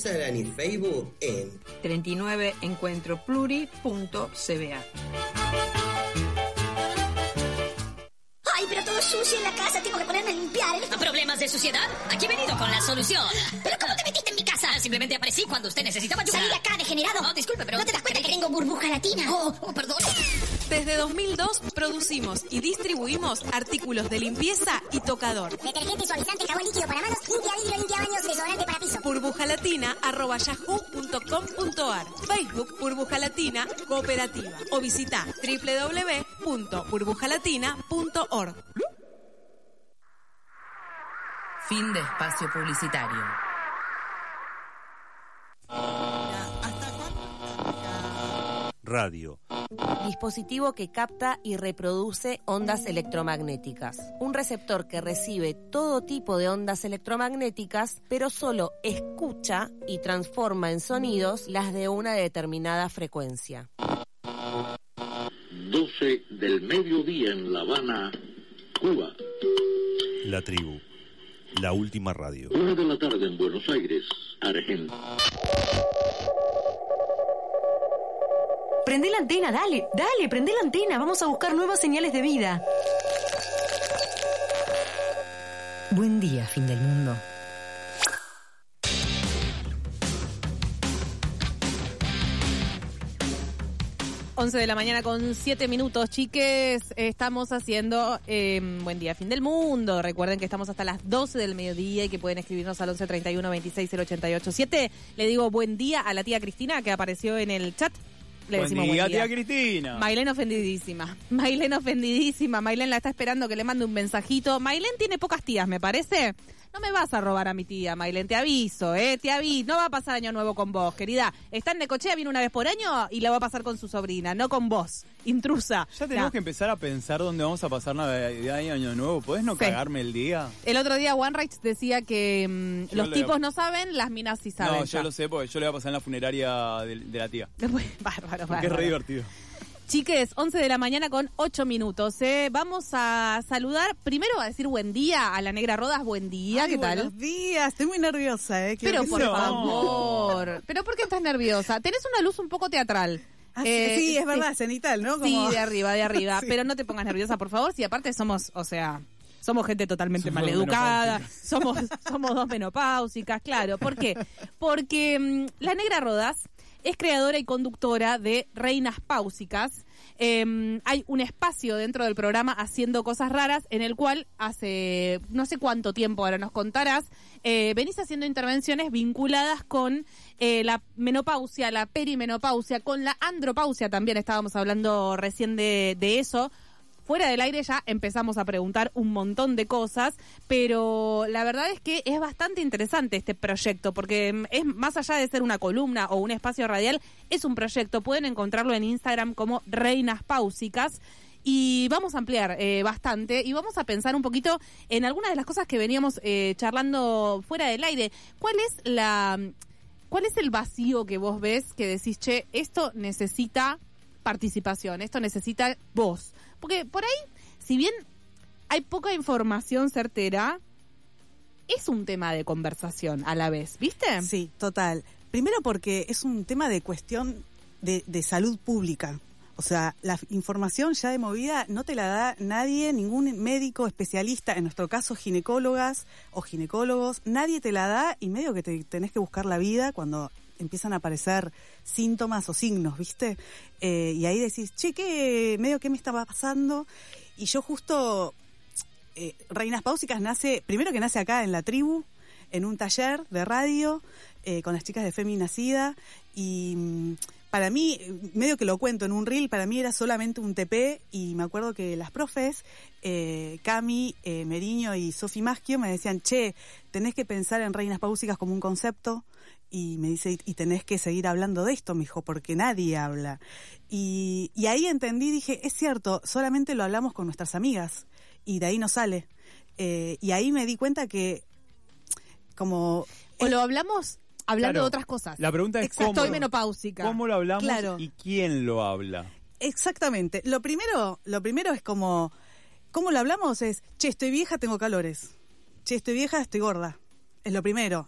Instagram y Facebook en 39encuentropluri.cba. Ay, pero todo sucio en la casa, tengo que ponerme a limpiar. ¿Problemas de suciedad? Aquí he venido con la solución. ¿Pero cómo te metiste en mi casa? Simplemente aparecí cuando usted necesitaba ayuda. Salí de acá, degenerado. No, disculpe, pero... ¿No te das cuenta que tengo burbuja latina? Perdón. Desde 2002 producimos y distribuimos artículos de limpieza y tocador. Detergente, suavizante, jabón líquido para manos, limpia vidrio, limpia baños, desodorante para piso. burbujalatina@yahoo.com.ar. Facebook Burbuja Latina Cooperativa. O visita www.burbujalatina.org. Fin de espacio publicitario. Radio. Dispositivo que capta y reproduce ondas electromagnéticas. Un receptor que recibe todo tipo de ondas electromagnéticas, pero solo escucha y transforma en sonidos las de una determinada frecuencia. 12 del mediodía en La Habana, Cuba. La Tribu. La última radio. 1 de la tarde en Buenos Aires, Argentina. Prende la antena, dale, prende la antena. Vamos a buscar nuevas señales de vida. Buen día, fin del mundo. Once de la mañana con 7 minutos, chiques. Estamos haciendo Buen Día, Fin del Mundo. Recuerden que estamos hasta las 12 del mediodía y que pueden escribirnos al 11 31 26 088 7. Le digo buen día a la tía Cristina que apareció en el chat. Le decimos buen día, tía Cristina. Maylen ofendidísima. Maylen la está esperando que le mande un mensajito. Maylen tiene pocas tías, me parece. No me vas a robar a mi tía, Maylen, te aviso, te aviso. No va a pasar año nuevo con vos, querida. Está en Necochea, viene una vez por año y la va a pasar con su sobrina, no con vos. Intrusa. Ya tenemos que empezar a pensar dónde vamos a pasar Navidad y Año Nuevo. ¿Podés no cagarme el día? El otro día One Rights decía que los tipos no saben, las minas sí saben. No, yo lo sé porque yo le voy a pasar en la funeraria de la tía. Bárbaro. Porque es re divertido. Chiques, 11 de la mañana con 8 minutos. Vamos a saludar, primero a decir buen día a la Negra Rodas. Buen día, ¿qué tal? Buenos días, estoy muy nerviosa. Pero por favor. ¿Pero por qué estás nerviosa? Tenés una luz un poco teatral. Sí, es verdad, cenital, ¿no? Sí, de arriba. Sí. Pero no te pongas nerviosa, por favor. Si aparte somos gente totalmente maleducada, somos dos menopáusicas, claro. ¿Por qué? Porque la Negra Rodas es creadora y conductora de Reinas Páusicas. Hay un espacio dentro del programa Haciendo Cosas Raras, en el cual hace no sé cuánto tiempo, ahora nos contarás, venís haciendo intervenciones vinculadas con la menopausia, la perimenopausia, con la andropausia también, estábamos hablando recién de eso. Fuera del aire ya empezamos a preguntar un montón de cosas, pero la verdad es que es bastante interesante este proyecto, porque es más allá de ser una columna o un espacio radial, es un proyecto. Pueden encontrarlo en Instagram como Reinas Páusicas. Y vamos a ampliar bastante y vamos a pensar un poquito en algunas de las cosas que veníamos charlando fuera del aire. ¿Cuál es el vacío que vos ves que decís, che, esto necesita participación, esto necesita voz? Porque por ahí, si bien hay poca información certera, es un tema de conversación a la vez, ¿viste? Sí, total. Primero porque es un tema de cuestión de salud pública. O sea, la información ya de movida no te la da nadie, ningún médico especialista, en nuestro caso ginecólogas o ginecólogos, nadie te la da y medio que te tenés que buscar la vida cuando empiezan a aparecer síntomas o signos, ¿viste? Y ahí decís, che, ¿qué me estaba pasando? Y yo justo, Reinas Páusicas primero que nace acá en La Tribu, en un taller de radio, con las chicas de Feminacida, y para mí, medio que lo cuento en un reel, para mí era solamente un TP, y me acuerdo que las profes, Cami, Meriño y Sofi Maschio me decían, che, tenés que pensar en Reinas Páusicas como un concepto, y me dice, y tenés que seguir hablando de esto, mijo, porque nadie habla. Y ahí entendí, dije, es cierto, solamente lo hablamos con nuestras amigas, y de ahí no sale. Y ahí me di cuenta que, como... O lo hablamos hablando de otras cosas. La pregunta es cómo. Estoy menopáusica. ¿Cómo lo hablamos y quién lo habla? Exactamente. Lo primero es como... ¿Cómo lo hablamos? Es, che, estoy vieja, tengo calores. Che, estoy vieja, estoy gorda. Es lo primero,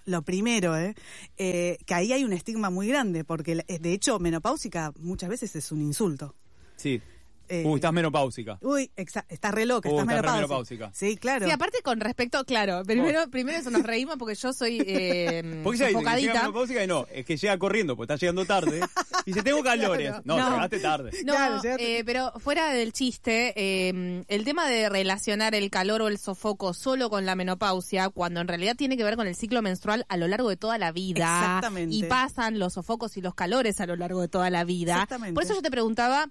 que ahí hay un estigma muy grande, porque de hecho menopáusica muchas veces es un insulto. Sí. Estás menopáusica. Estás re loca, estás menopáusica. Sí, claro. Sí, aparte con respecto, claro, primero eso nos reímos porque yo soy porque ella dice que llega menopáusica y no, es que llega corriendo porque está llegando tarde y dice tengo calores. Claro. No, llegaste tarde. No, claro, pero fuera del chiste, el tema de relacionar el calor o el sofoco solo con la menopausia, cuando en realidad tiene que ver con el ciclo menstrual a lo largo de toda la vida. Exactamente. Y pasan los sofocos y los calores a lo largo de toda la vida. Exactamente. Por eso yo te preguntaba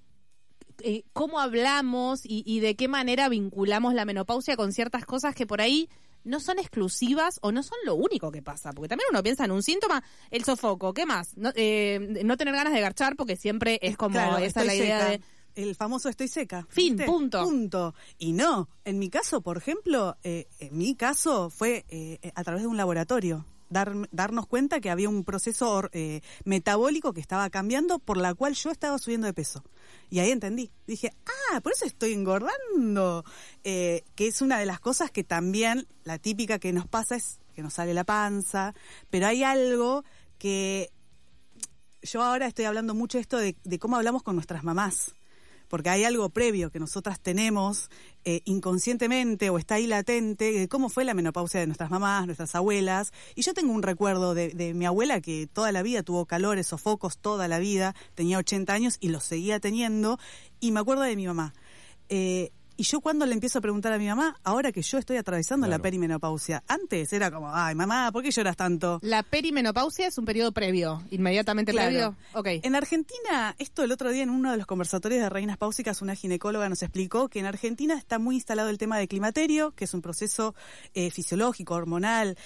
cómo hablamos y de qué manera vinculamos la menopausia con ciertas cosas que por ahí no son exclusivas o no son lo único que pasa. Porque también uno piensa en un síntoma, el sofoco, ¿qué más? No tener ganas de garchar porque siempre es como esa es la idea seca. De... El famoso estoy seca. Fin, punto. Y no, en mi caso, por ejemplo, fue a través de un laboratorio. Darnos cuenta que había un proceso metabólico que estaba cambiando, por la cual yo estaba subiendo de peso. Y ahí entendí. Dije, por eso estoy engordando. Que es una de las cosas que también, la típica que nos pasa es que nos sale la panza. Pero hay algo que... Yo ahora estoy hablando mucho esto de cómo hablamos con nuestras mamás. Porque hay algo previo que nosotras tenemos inconscientemente o está ahí latente, de cómo fue la menopausia de nuestras mamás, nuestras abuelas. Y yo tengo un recuerdo de mi abuela que toda la vida tuvo calores, sofocos, toda la vida, tenía 80 años y los seguía teniendo. Y me acuerdo de mi mamá. Y yo cuando le empiezo a preguntar a mi mamá, ahora que yo estoy atravesando la perimenopausia, antes era como, ay mamá, ¿por qué lloras tanto? La perimenopausia es un periodo previo, inmediatamente previo. Okay. En Argentina, esto el otro día en uno de los conversatorios de Reinas Páusicas, una ginecóloga nos explicó que en Argentina está muy instalado el tema de climaterio, que es un proceso fisiológico, hormonal,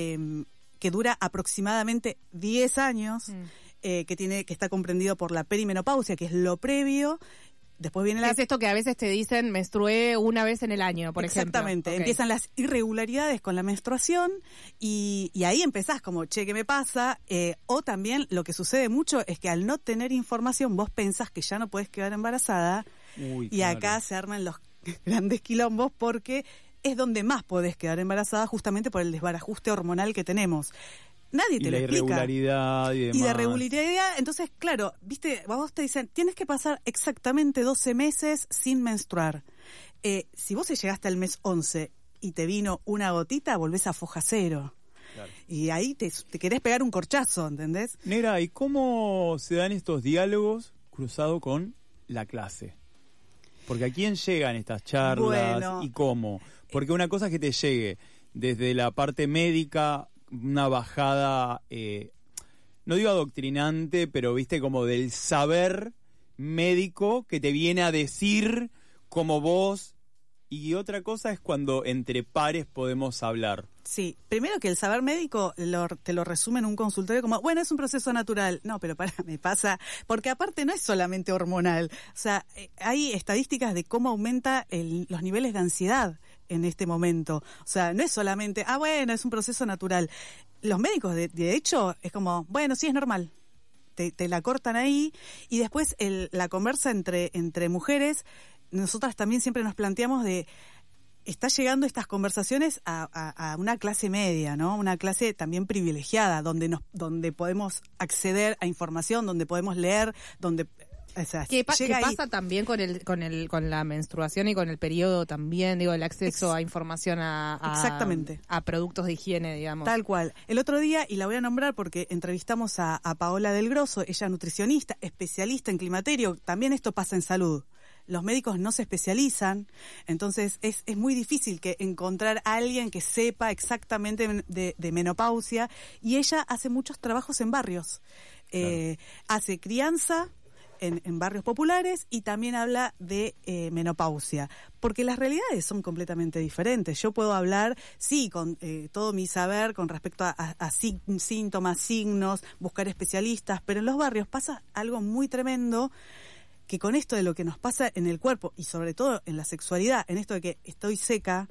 que dura aproximadamente 10 años, que está comprendido por la perimenopausia, que es lo previo. Después viene es esto que a veces te dicen menstrué una vez en el año, por ejemplo. Exactamente. Okay. Empiezan las irregularidades con la menstruación y ahí empezás como, che, ¿qué me pasa? O también lo que sucede mucho es que al no tener información vos pensás que ya no podés quedar embarazada y acá se arman los grandes quilombos porque es donde más podés quedar embarazada justamente por el desbarajuste hormonal que tenemos. Nadie te lo explica. Irregularidad y demás. Y de regularidad, entonces, claro, viste, vos te dicen, tienes que pasar exactamente 12 meses sin menstruar. Si vos llegaste al mes 11 y te vino una gotita, volvés a foja cero. Claro. Y ahí te querés pegar un corchazo, ¿entendés? Negra, ¿y cómo se dan estos diálogos cruzados con la clase? Porque ¿a quién llegan estas charlas y cómo? Porque una cosa es que te llegue desde la parte médica, una bajada, no digo adoctrinante, pero viste como del saber médico que te viene a decir como vos, y otra cosa es cuando entre pares podemos hablar. Sí, primero que el saber médico te lo resume en un consultorio como, bueno, es un proceso natural. No, pero me pasa, porque aparte no es solamente hormonal. O sea, hay estadísticas de cómo aumenta los niveles de ansiedad en este momento. O sea, no es solamente, bueno, es un proceso natural. Los médicos, de hecho, es como, bueno, sí, es normal. Te la cortan ahí. Y después la conversa entre mujeres, nosotras también siempre nos planteamos está llegando estas conversaciones a una clase media, ¿no? Una clase también privilegiada, donde podemos acceder a información, donde podemos leer, donde... O sea, ¿Qué pasa también con la menstruación y con el periodo también, digo, el acceso a información exactamente, a productos de higiene, digamos? Tal cual. El otro día, y la voy a nombrar porque entrevistamos a Paola Del Grosso, ella nutricionista, especialista en climaterio, también esto pasa en salud. Los médicos no se especializan, entonces es muy difícil encontrar a alguien que sepa exactamente de menopausia, y ella hace muchos trabajos en barrios. Claro. Hace crianza en barrios populares y también habla de menopausia, porque las realidades son completamente diferentes. Yo puedo hablar, sí, con todo mi saber con respecto a síntomas, signos, buscar especialistas, pero en los barrios pasa algo muy tremendo, que con esto de lo que nos pasa en el cuerpo y sobre todo en la sexualidad, en esto de que estoy seca,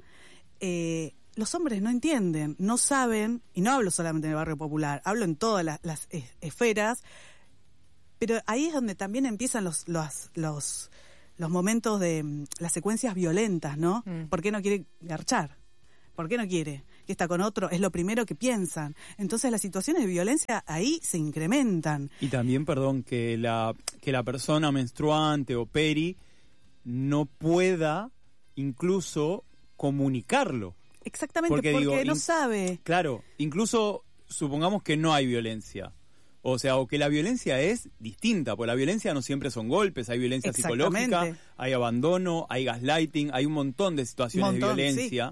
los hombres no entienden, no saben, y no hablo solamente en el barrio popular, hablo en todas las esferas. Pero ahí es donde también empiezan los momentos de las secuencias violentas, ¿no? ¿Por qué no quiere garchar? ¿Por qué no quiere? que está con otro, es lo primero que piensan. Entonces las situaciones de violencia ahí se incrementan. Y también, perdón, que la persona menstruante o peri no pueda incluso comunicarlo. Exactamente, porque no sabe. Claro, incluso supongamos que no hay violencia. O sea, o que la violencia es distinta, porque la violencia no siempre son golpes, hay violencia psicológica, hay abandono, hay gaslighting, hay un montón de situaciones de violencia.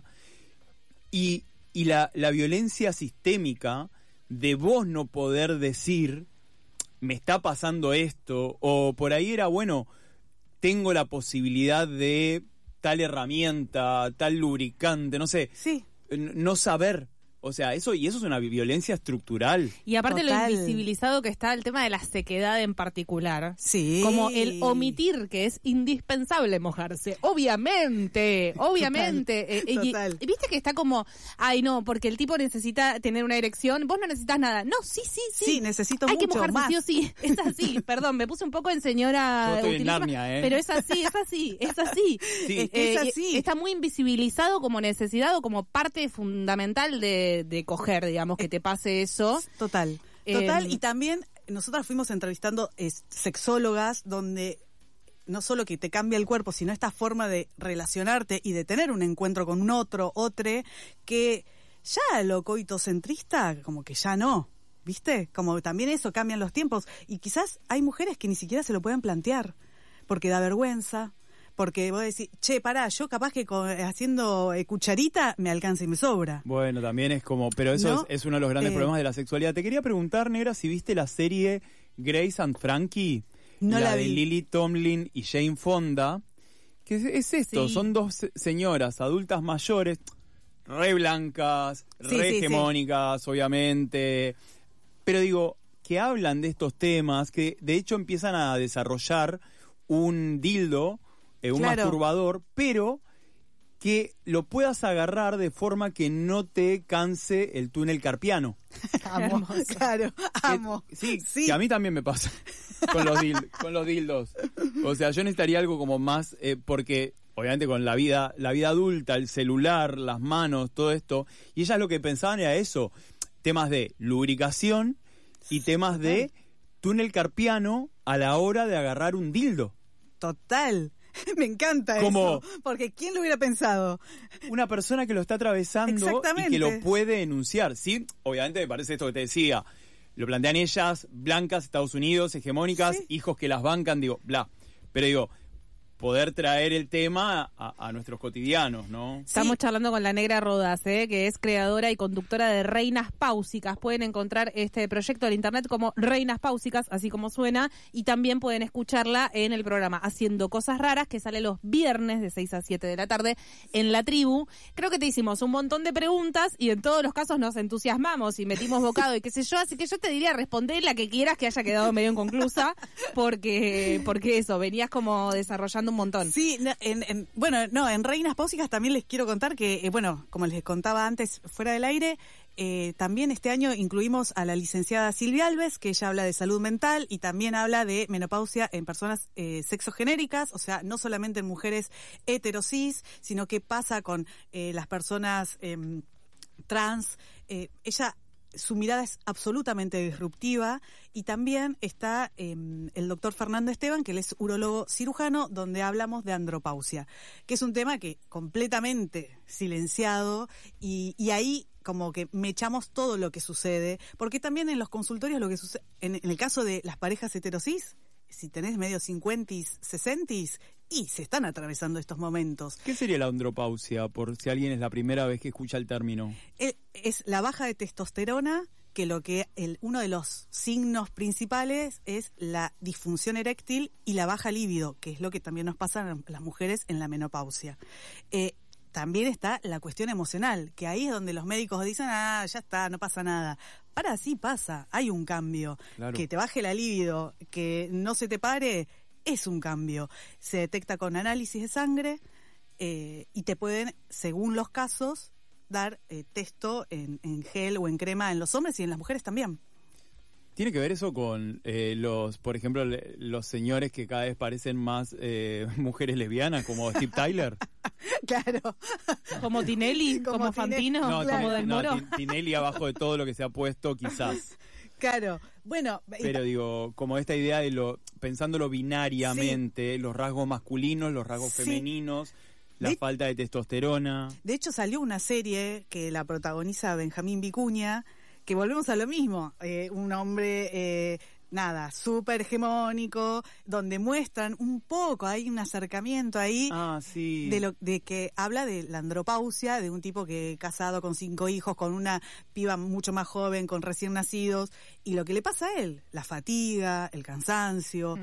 Sí. Y la violencia sistémica de vos no poder decir, me está pasando esto, o por ahí era, bueno, tengo la posibilidad de tal herramienta, tal lubricante, no sé, no saber. O sea, eso es una violencia estructural. Y aparte lo invisibilizado que está el tema de la sequedad en particular. Sí. Como el omitir, que es indispensable mojarse. Obviamente. Total. Y viste que está como, ay no, porque el tipo necesita tener una erección, vos no necesitas nada. No, sí. Sí, necesito hay mucho que mojarse más. Sí o sí. Es así, perdón, me puse un poco en señora. Yo estoy en Narnia, Pero es así. Sí. Es así. Está muy invisibilizado como necesidad o como parte fundamental de coger, digamos, que te pase eso. Total. Y también nosotras fuimos entrevistando sexólogas donde no solo que te cambia el cuerpo, sino esta forma de relacionarte y de tener un encuentro con un otro, que ya lo coitocentrista como que ya no, ¿viste? Como también eso, cambian los tiempos. Y quizás hay mujeres que ni siquiera se lo pueden plantear, porque da vergüenza. Porque vos decís, che, pará, yo capaz que haciendo cucharita me alcanza y me sobra. Bueno, también es como, pero eso ¿no? es uno de los grandes problemas de la sexualidad. Te quería preguntar, Negra, si viste la serie Grace and Frankie, no la de vi. Lily Tomlin y Jane Fonda, que es esto, son dos señoras adultas mayores, re blancas, re hegemónicas, obviamente, pero digo, que hablan de estos temas, que de hecho empiezan a desarrollar un dildo, un masturbador, pero que lo puedas agarrar de forma que no te canse el túnel carpiano. Amo, claro, amo. Sí, que a mí también me pasa con los dildos. O sea, yo necesitaría algo como más, porque obviamente con la vida adulta, el celular, las manos, todo esto, y ellas lo que pensaban era eso, temas de lubricación y temas de túnel carpiano a la hora de agarrar un dildo. Total. Me encanta eso, porque ¿quién lo hubiera pensado? Una persona que lo está atravesando y que lo puede enunciar. Sí, obviamente me parece esto que te decía, lo plantean ellas, blancas, Estados Unidos, hegemónicas, hijos que las bancan, digo, bla. Pero digo, poder traer el tema a nuestros cotidianos, ¿no? Estamos charlando con la Negra Rodas, que es creadora y conductora de Reinas Páusicas. Pueden encontrar este proyecto en internet como Reinas Páusicas, así como suena, y también pueden escucharla en el programa Haciendo Cosas Raras, que sale los viernes de 6 a 7 de la tarde en La Tribu. Creo que te hicimos un montón de preguntas y en todos los casos nos entusiasmamos y metimos bocado y qué sé yo, así que yo te diría responder la que quieras, que haya quedado medio inconclusa, porque eso, venías como desarrollando un montón. Sí, en Reinas Páusicas también les quiero contar que, como les contaba antes fuera del aire, también este año incluimos a la licenciada Silvia Alves, que ella habla de salud mental y también habla de menopausia en personas sexogenéricas, o sea, no solamente en mujeres heterosis, sino que pasa con las personas trans. Su mirada es absolutamente disruptiva, y también está el doctor Fernando Esteban, que él es urólogo cirujano, donde hablamos de andropausia, que es un tema que completamente silenciado, y ahí como que mechamos todo lo que sucede, porque también en los consultorios lo que sucede, en el caso de las parejas heterosis, si tenés medio 50s, 60s, y se están atravesando estos momentos. ¿Qué sería la andropausia, por si alguien es la primera vez que escucha el término? Es la baja de testosterona, que uno de los signos principales es la disfunción eréctil y la baja libido, que es lo que también nos pasa a las mujeres en la menopausia. También está la cuestión emocional, que ahí es donde los médicos dicen, ya está, no pasa nada. Sí pasa, hay un cambio. Claro. Que te baje la libido, que no se te pare, es un cambio. Se detecta con análisis de sangre y te pueden, según los casos, dar testo en gel o en crema en los hombres y en las mujeres también. ¿Tiene que ver eso con por ejemplo, los señores que cada vez parecen más mujeres lesbianas, como Steve Tyler? Claro. Como Tinelli, como Fantino, no, como Del Moro. Tinelli abajo de todo lo que se ha puesto, quizás. Claro, bueno. Pero digo, como esta idea de pensándolo binariamente, los rasgos masculinos, los rasgos femeninos, la falta de testosterona. De hecho, salió una serie que la protagoniza Benjamín Vicuña, que volvemos a lo mismo, un hombre, súper hegemónico, donde muestran un poco, hay un acercamiento ahí de que habla de la andropausia, de un tipo que casado con 5 hijos, con una piba mucho más joven, con recién nacidos, y lo que le pasa a él, la fatiga, el cansancio,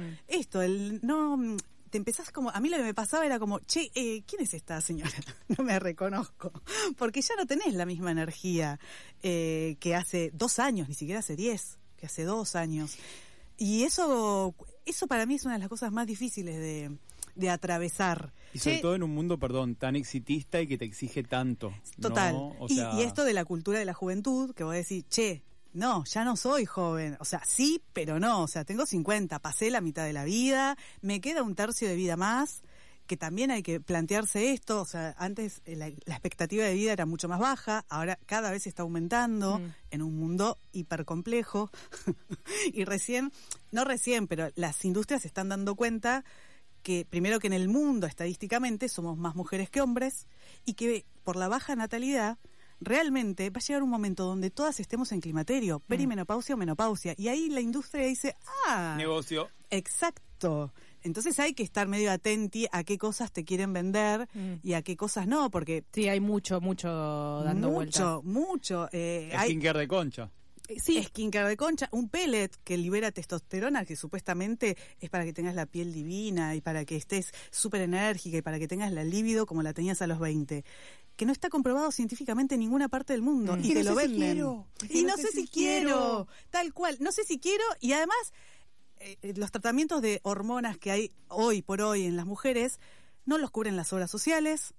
te empezás como, a mí lo que me pasaba era como, ¿quién es esta señora? No me reconozco, porque ya no tenés la misma energía que hace 2 años, ni siquiera hace 10, que hace 2 años. Y eso para mí es una de las cosas más difíciles de atravesar. Y sobre todo en un mundo, tan exitista y que te exige tanto. Total. ¿No? Y esto de la cultura de la juventud, que vos decís, no, ya no soy joven. O sea, sí, pero no. O sea, tengo 50, pasé la mitad de la vida, me queda 1/3 de vida más, que también hay que plantearse esto. O sea, antes la expectativa de vida era mucho más baja, ahora cada vez está aumentando en un mundo hipercomplejo. Y pero las industrias se están dando cuenta que, primero, que en el mundo estadísticamente somos más mujeres que hombres, y que por la baja natalidad realmente va a llegar un momento donde todas estemos en climaterio, perimenopausia o menopausia, y ahí la industria dice, negocio. Exacto. Entonces hay que estar medio atenti a qué cosas te quieren vender y a qué cosas no, porque... Sí, hay mucho dando vueltas. Mucho. Skincare de concha. Sí, skincare de concha, un pellet que libera testosterona, que supuestamente es para que tengas la piel divina y para que estés súper enérgica y para que tengas la libido como la tenías a los 20. Que no está comprobado científicamente en ninguna parte del mundo. Y te lo venden. Y no sé si quiero. Tal cual. No sé si quiero. Y además, los tratamientos de hormonas que hay hoy por hoy en las mujeres no los cubren las obras sociales.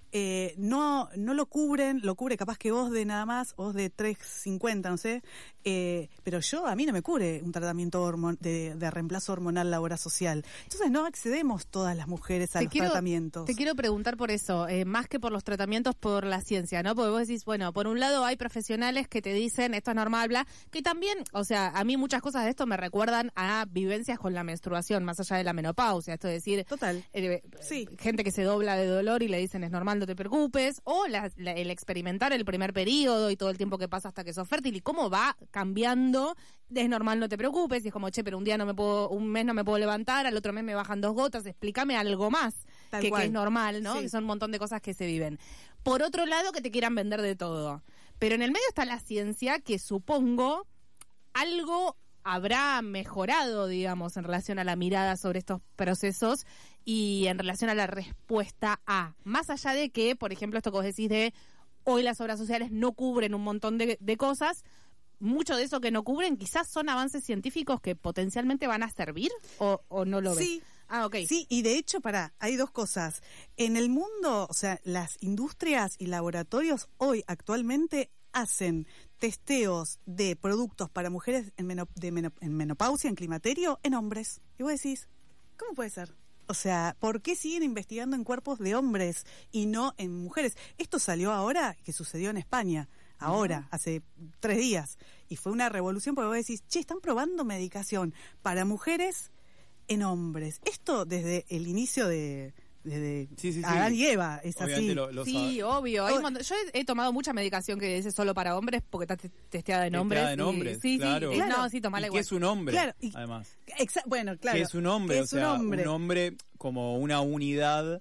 No lo cubre capaz que vos de nada más, vos de 350, no sé, pero a mí no me cubre un tratamiento de reemplazo hormonal la obra social. Entonces no accedemos todas las mujeres a los tratamientos. Te quiero preguntar por eso, más que por los tratamientos, por la ciencia, ¿no? Porque vos decís, bueno, por un lado hay profesionales que te dicen esto es normal, bla, que también, o sea, a mí muchas cosas de esto me recuerdan a vivencias con la menstruación, más allá de la menopausia, esto es decir, total, gente que se dobla de dolor y le dicen es normal, no te preocupes, o el experimentar el primer periodo y todo el tiempo que pasa hasta que sos fértil y cómo va cambiando, es normal, no te preocupes, y es como, pero un mes no me puedo levantar, al otro mes me bajan 2 gotas, explícame algo más que es normal, ¿no? Sí. Que son un montón de cosas que se viven. Por otro lado, que te quieran vender de todo. Pero en el medio está la ciencia, que supongo algo habrá mejorado, digamos, en relación a la mirada sobre estos procesos y en relación a la respuesta más allá de que, por ejemplo, esto que vos decís de hoy las obras sociales no cubren un montón de cosas, mucho de eso que no cubren quizás son avances científicos que potencialmente van a servir, o no lo ves. Sí. Ok. Sí, y de hecho, hay 2 cosas. En el mundo, o sea, las industrias y laboratorios hoy actualmente hacen testeos de productos para mujeres en menopausia, en climaterio, en hombres. Y vos decís, ¿cómo puede ser? O sea, ¿por qué siguen investigando en cuerpos de hombres y no en mujeres? Esto salió ahora, que sucedió en España, hace 3 días. Y fue una revolución porque vos decís, están probando medicación para mujeres en hombres. Esto desde el inicio de Adán y Eva, es así. Obvio. Yo he tomado mucha medicación que dice solo para hombres porque está testeada en hombres. Testeada en hombres, claro. No, sí, tomala igual. ¿Qué es un hombre? Claro, además. Bueno, claro. ¿Qué es un hombre? Un hombre como una unidad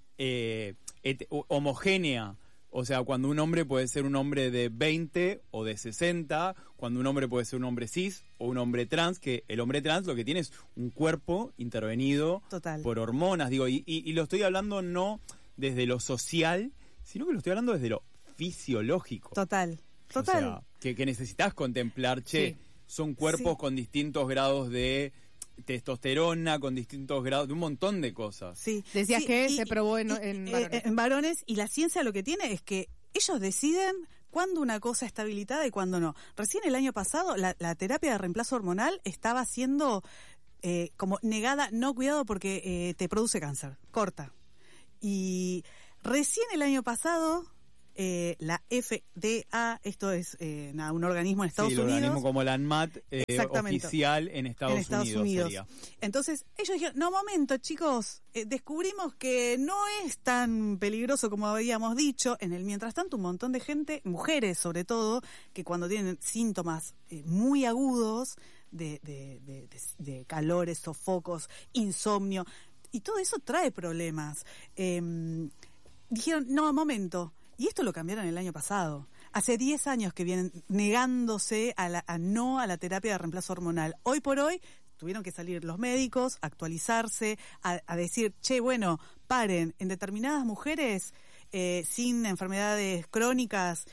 homogénea. O sea, cuando un hombre puede ser un hombre de 20 o de 60, cuando un hombre puede ser un hombre cis o un hombre trans, que el hombre trans lo que tiene es un cuerpo intervenido por hormonas, y lo estoy hablando no desde lo social, sino que lo estoy hablando desde lo fisiológico. Total. O sea, que necesitas contemplar, son cuerpos con distintos grados de testosterona, con distintos grados de un montón de cosas. Sí. Decías que se probó en varones. En varones, y la ciencia lo que tiene es que ellos deciden cuándo una cosa está habilitada y cuándo no. Recién el año pasado la terapia de reemplazo hormonal estaba siendo como negada, no, cuidado porque te produce cáncer, corta. Y recién el año pasado la FDA, esto es un organismo en Estados Unidos. El organismo como la ANMAT oficial en Estados Unidos. Sería. Entonces ellos dijeron, no, momento chicos, descubrimos que no es tan peligroso como habíamos dicho. En el mientras tanto un montón de gente, mujeres sobre todo, que cuando tienen síntomas muy agudos de calores, sofocos, insomnio, y todo eso trae problemas. Dijeron, no, momento. Y esto lo cambiaron el año pasado. Hace 10 años que vienen negándose a no a la terapia de reemplazo hormonal. Hoy por hoy tuvieron que salir los médicos, actualizarse, a decir, che, bueno, paren, en determinadas mujeres sin enfermedades crónicas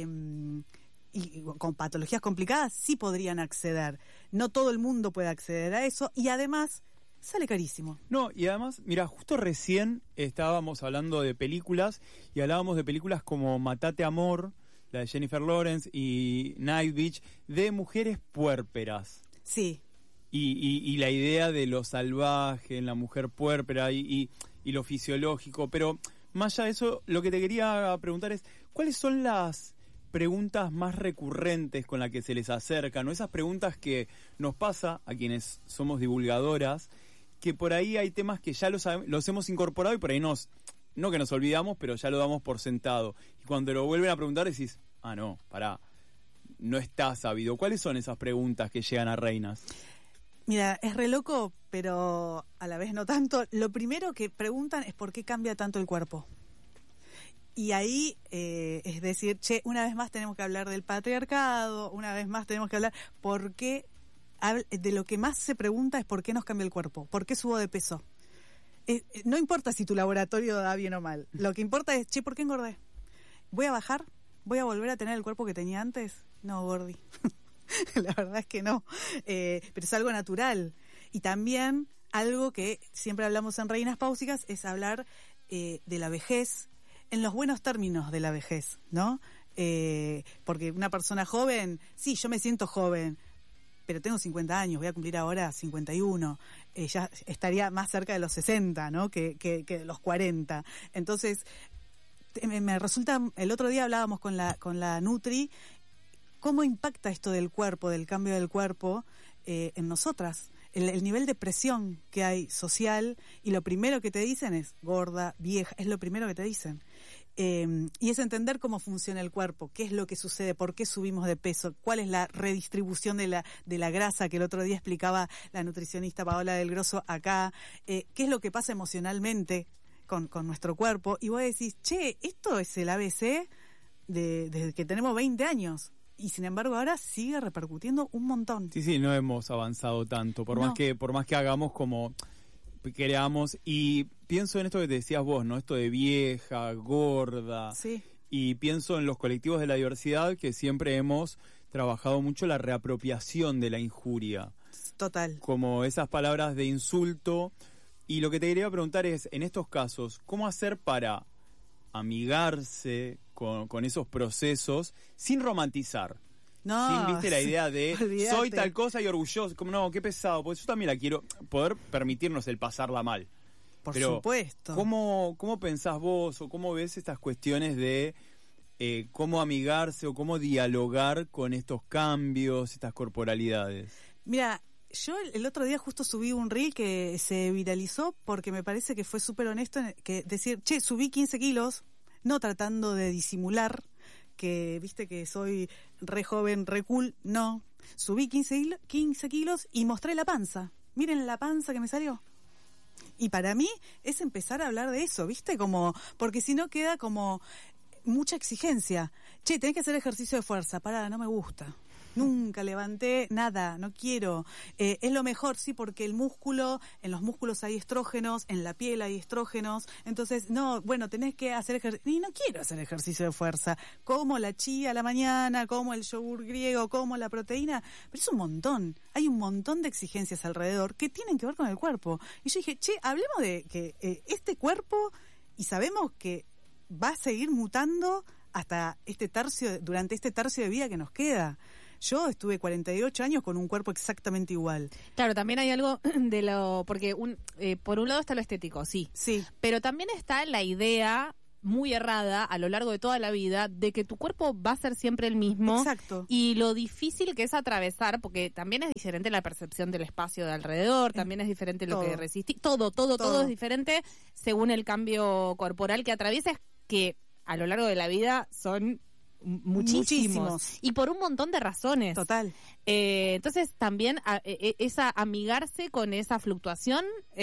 y con patologías complicadas sí podrían acceder. No todo el mundo puede acceder a eso y además sale carísimo. No, y además, mira, justo recién estábamos hablando de películas y hablábamos de películas como Matate Amor, la de Jennifer Lawrence, y Night Beach, de mujeres puérperas. Sí. Y la idea de lo salvaje en la mujer puérpera y lo fisiológico. Pero más allá de eso, lo que te quería preguntar es, ¿cuáles son las preguntas más recurrentes con las que se les acercan, o esas preguntas que nos pasa a quienes somos divulgadoras, que por ahí hay temas que ya los hemos incorporado y por ahí no que nos olvidamos, pero ya lo damos por sentado. Y cuando lo vuelven a preguntar decís, no, pará, no está sabido. ¿Cuáles son esas preguntas que llegan a Reinas? Mira, es re loco, pero a la vez no tanto. Lo primero que preguntan es por qué cambia tanto el cuerpo. Y ahí es decir, che, una vez más tenemos que hablar del patriarcado, una vez más tenemos que hablar por qué, de lo que más se pregunta es por qué nos cambia el cuerpo, por qué subo de peso. No importa si tu laboratorio da bien o mal, lo que importa es, che, ¿por qué engordé? ¿Voy a bajar? ¿Voy a volver a tener el cuerpo que tenía antes? No, gordi. La verdad es que no, pero es algo natural. Y también algo que siempre hablamos en Reinas Páusicas es hablar de la vejez, en los buenos términos de la vejez, ¿no? Porque una persona joven, sí, yo me siento joven, pero tengo 50 años, voy a cumplir ahora 51, ya estaría más cerca de los 60, ¿no? Que de los 40. Entonces, me resulta, el otro día hablábamos con la Nutri, cómo impacta esto del cuerpo, del cambio del cuerpo en nosotras. El nivel de presión que hay social, y lo primero que te dicen es gorda, vieja, es lo primero que te dicen. Y es entender cómo funciona el cuerpo, qué es lo que sucede, por qué subimos de peso, cuál es la redistribución de la grasa que el otro día explicaba la nutricionista Paola del Grosso acá, qué es lo que pasa emocionalmente con nuestro cuerpo. Y vos decís, che, esto es el ABC desde que tenemos 20 años. Y sin embargo ahora sigue repercutiendo un montón. Sí, no hemos avanzado tanto, por más que hagamos como queramos. Y pienso en esto que te decías vos, ¿no? Esto de vieja, gorda. Sí. Y pienso en los colectivos de la diversidad, que siempre hemos trabajado mucho la reapropiación de la injuria. Total. Como esas palabras de insulto. Y lo que te quería preguntar es, en estos casos, ¿cómo hacer para amigarse con esos procesos sin romantizar? No, sin, viste, la idea de olvídate. Soy tal cosa y orgulloso, como no, qué pesado, porque yo también la quiero, poder permitirnos el pasarla mal. Por Pero, supuesto. ¿cómo pensás vos o cómo ves estas cuestiones de cómo amigarse o cómo dialogar con estos cambios, estas corporalidades? Mira, yo el otro día justo subí un reel que se viralizó porque me parece que fue súper honesto, que decir, che, subí 15 kilos, no tratando de disimular que, viste, que soy re joven, re cool, no. Subí 15 kilos y mostré la panza. Miren la panza que me salió. Y para mí es empezar a hablar de eso, viste, como, porque si no queda como mucha exigencia. Che, tenés que hacer ejercicio de fuerza, pará, no me gusta. Nunca levanté nada, no quiero. Es lo mejor, sí, porque el músculo, en los músculos hay estrógenos, en la piel hay estrógenos. Entonces, no, bueno, tenés que hacer ejercicio. Y no quiero hacer ejercicio de fuerza. Como la chía a la mañana, como el yogur griego, como la proteína. Pero es un montón. Hay un montón de exigencias alrededor que tienen que ver con el cuerpo. Y yo dije, che, hablemos de que este cuerpo, y sabemos que va a seguir mutando hasta durante este tercio de vida que nos queda. Yo estuve 48 años con un cuerpo exactamente igual. Claro, también hay algo de lo... Porque por un lado está lo estético, sí. Pero también está la idea muy errada a lo largo de toda la vida de que tu cuerpo va a ser siempre el mismo. Exacto. Y lo difícil que es atravesar, porque también es diferente la percepción del espacio de alrededor, también es diferente lo que resistís. Todo es diferente según el cambio corporal que atraviesas, que a lo largo de la vida son... Muchísimos. Y por un montón de razones. Total. Entonces también esa amigarse con esa fluctuación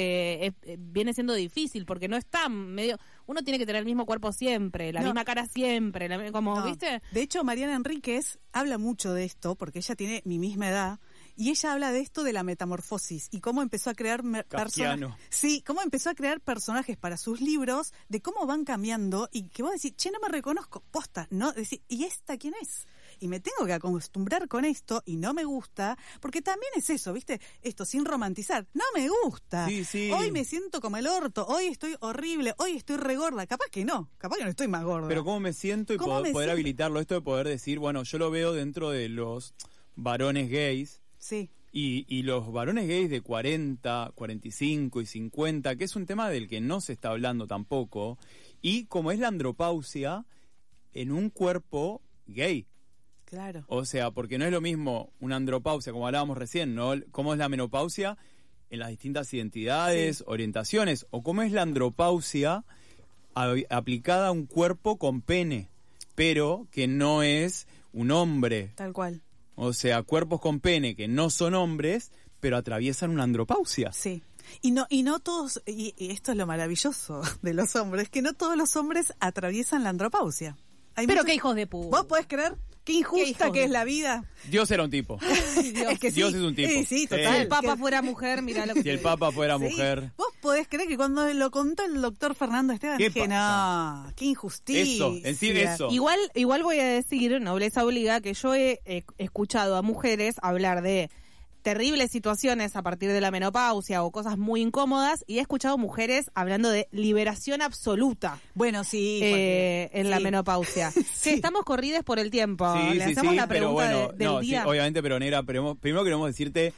viene siendo difícil, porque no está medio... Uno tiene que tener el mismo cuerpo siempre, la misma cara siempre, ¿viste? De hecho, Mariana Enríquez habla mucho de esto, porque ella tiene mi misma edad, y ella habla de esto de la metamorfosis y cómo empezó a crear personajes. Sí, cómo empezó a crear personajes para sus libros, de cómo van cambiando y que vos decís, che, no me reconozco, posta, ¿no? Decís, ¿y esta quién es? Y me tengo que acostumbrar con esto y no me gusta, porque también es eso, ¿viste? Esto sin romantizar, no me gusta. Sí. Hoy me siento como el orto, hoy estoy horrible, hoy estoy regorda. Capaz que no estoy más gorda. Pero cómo me siento y poder habilitarlo, esto de poder decir, bueno, yo lo veo dentro de los varones gays. Sí. Y los varones gays de 40, 45 y 50, que es un tema del que no se está hablando tampoco, y como es la andropausia en un cuerpo gay. Claro. O sea, porque no es lo mismo una andropausia, como hablábamos recién, ¿no? Cómo es la menopausia en las distintas identidades, orientaciones, o cómo es la andropausia aplicada a un cuerpo con pene, pero que no es un hombre. Tal cual. O sea, cuerpos con pene que no son hombres, pero atraviesan una andropausia. Sí. Y no todos, y esto es lo maravilloso de los hombres, que no todos los hombres atraviesan la andropausia. Pero qué hijos de puta. ¿Vos podés creer qué injusta que es la vida? Dios era un tipo. Es que Dios es un tipo. Sí, total. Si el Papa fuera mujer, mirá lo que... Si el Papa fuera mujer. ¿Vos podés creer que cuando lo contó el doctor Fernando Esteban dije, no, qué injusticia? Eso. Igual voy a decir, nobleza obliga, que yo he escuchado a mujeres hablar de terribles situaciones a partir de la menopausia o cosas muy incómodas, y he escuchado mujeres hablando de liberación absoluta. Bueno, sí. En la menopausia. Sí, estamos corridas por el tiempo. Le hacemos la pregunta del día. Sí, obviamente, pero Negra, primero queremos decirte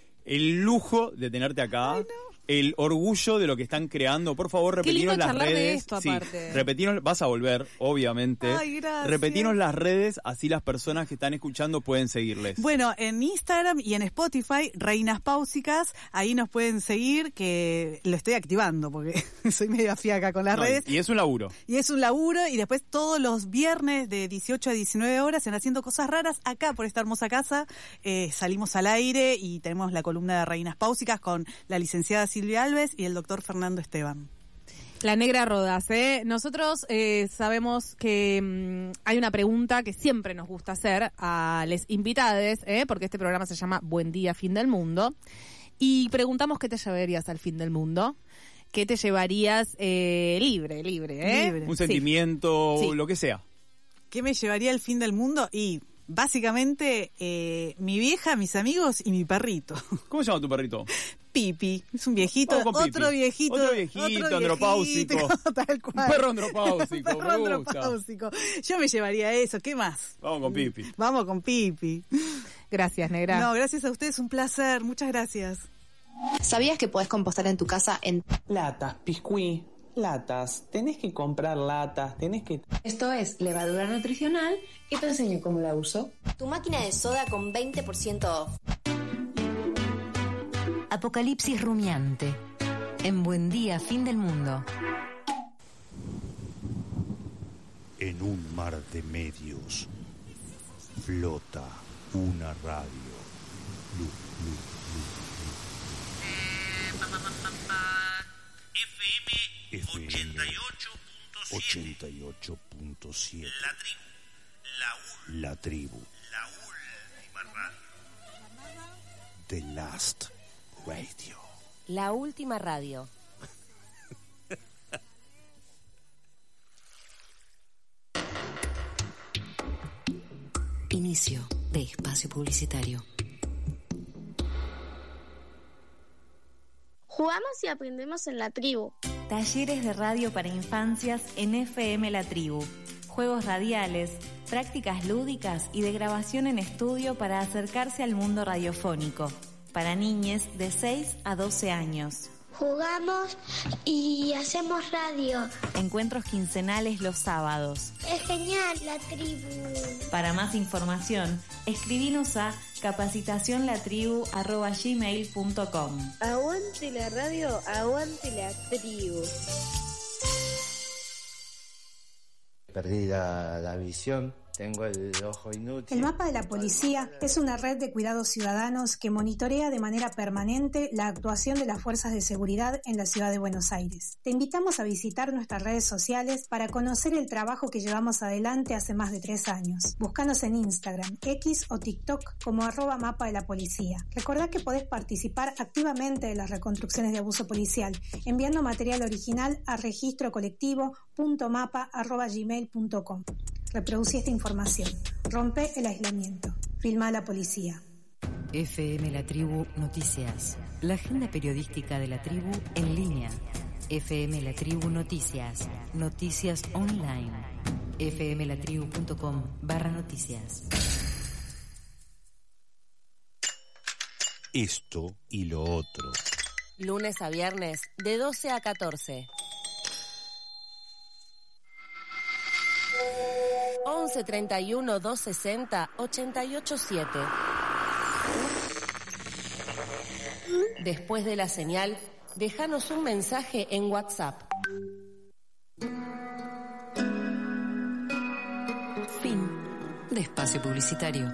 el lujo de tenerte acá. Ay, no. El orgullo de lo que están creando. Por favor, repetinos las redes. De esto, aparte. Repetinos, vas a volver, obviamente. Ay, gracias. Repetinos las redes, así las personas que están escuchando pueden seguirles. Bueno, en Instagram y en Spotify, Reinas Páusicas, ahí nos pueden seguir, que lo estoy activando porque soy medio fiaca con las redes. Y es un laburo. Y después todos los viernes de 18 a 19 horas en Haciendo Cosas Raras, acá por esta hermosa casa, salimos al aire y tenemos la columna de Reinas Páusicas con la licenciada Silvia Alves y el doctor Fernando Esteban. La Negra Rodas, ¿eh? Nosotros sabemos que hay una pregunta que siempre nos gusta hacer a les invitades, porque este programa se llama Buen Día, Fin del Mundo, y preguntamos qué te llevarías al fin del mundo. ¿Qué te llevarías libre? Un sentimiento, lo que sea. ¿Qué me llevaría al fin del mundo? Y básicamente mi vieja, mis amigos y mi perrito. ¿Cómo se llama tu perrito? Pipi, es un viejito, otro viejito andropáusico. Tal cual. Un perro andropáusico, Yo me llevaría eso, ¿qué más? Vamos con Pipi. Gracias, Negra. No, gracias a ustedes, un placer, muchas gracias. ¿Sabías que podés compostar en tu casa en latas, piscuí? Latas, tenés que comprar latas, Esto es levadura nutricional y te enseño cómo la uso. Tu máquina de soda con 20% off. Apocalipsis rumiante. En Buen Día, Fin del Mundo. En un mar de medios flota una radio. FM 88.7. La tribu. La última radio. The Last Radio. La última radio. Inicio de espacio publicitario. Jugamos y aprendemos en la tribu. Talleres de radio para infancias en FM La Tribu. juegos radiales, prácticas lúdicas y de grabación en estudio para acercarse al mundo radiofónico, para niñes de 6 a 12 años. Jugamos y hacemos radio. Encuentros quincenales los sábados. Es genial la tribu. Para más información, escribinos a capacitacionlatribu@gmail.com. Aguante la radio, aguante la tribu. Perdí la visión, tengo el ojo inútil. El mapa de la policía es una red de cuidados ciudadanos que monitorea de manera permanente la actuación de las fuerzas de seguridad en la ciudad de Buenos Aires. Te invitamos a visitar nuestras redes sociales para conocer el trabajo que llevamos adelante hace más de 3 años. Búscanos en Instagram, X o TikTok como @mapa de la policía. Recordá que podés participar activamente de las reconstrucciones de abuso policial enviando material original a registrocolectivo.mapa@gmail.com. Reproducí esta información. Rompe el aislamiento. Filma a la policía. FM La Tribu Noticias. La agenda periodística de la tribu en línea. FM La Tribu Noticias. Noticias online. fmlatribu.com/noticias. Esto y lo otro. Lunes a viernes, de 12 a 14. 11 31 260 887. Después de la señal, déjanos un mensaje en WhatsApp. Fin de espacio publicitario.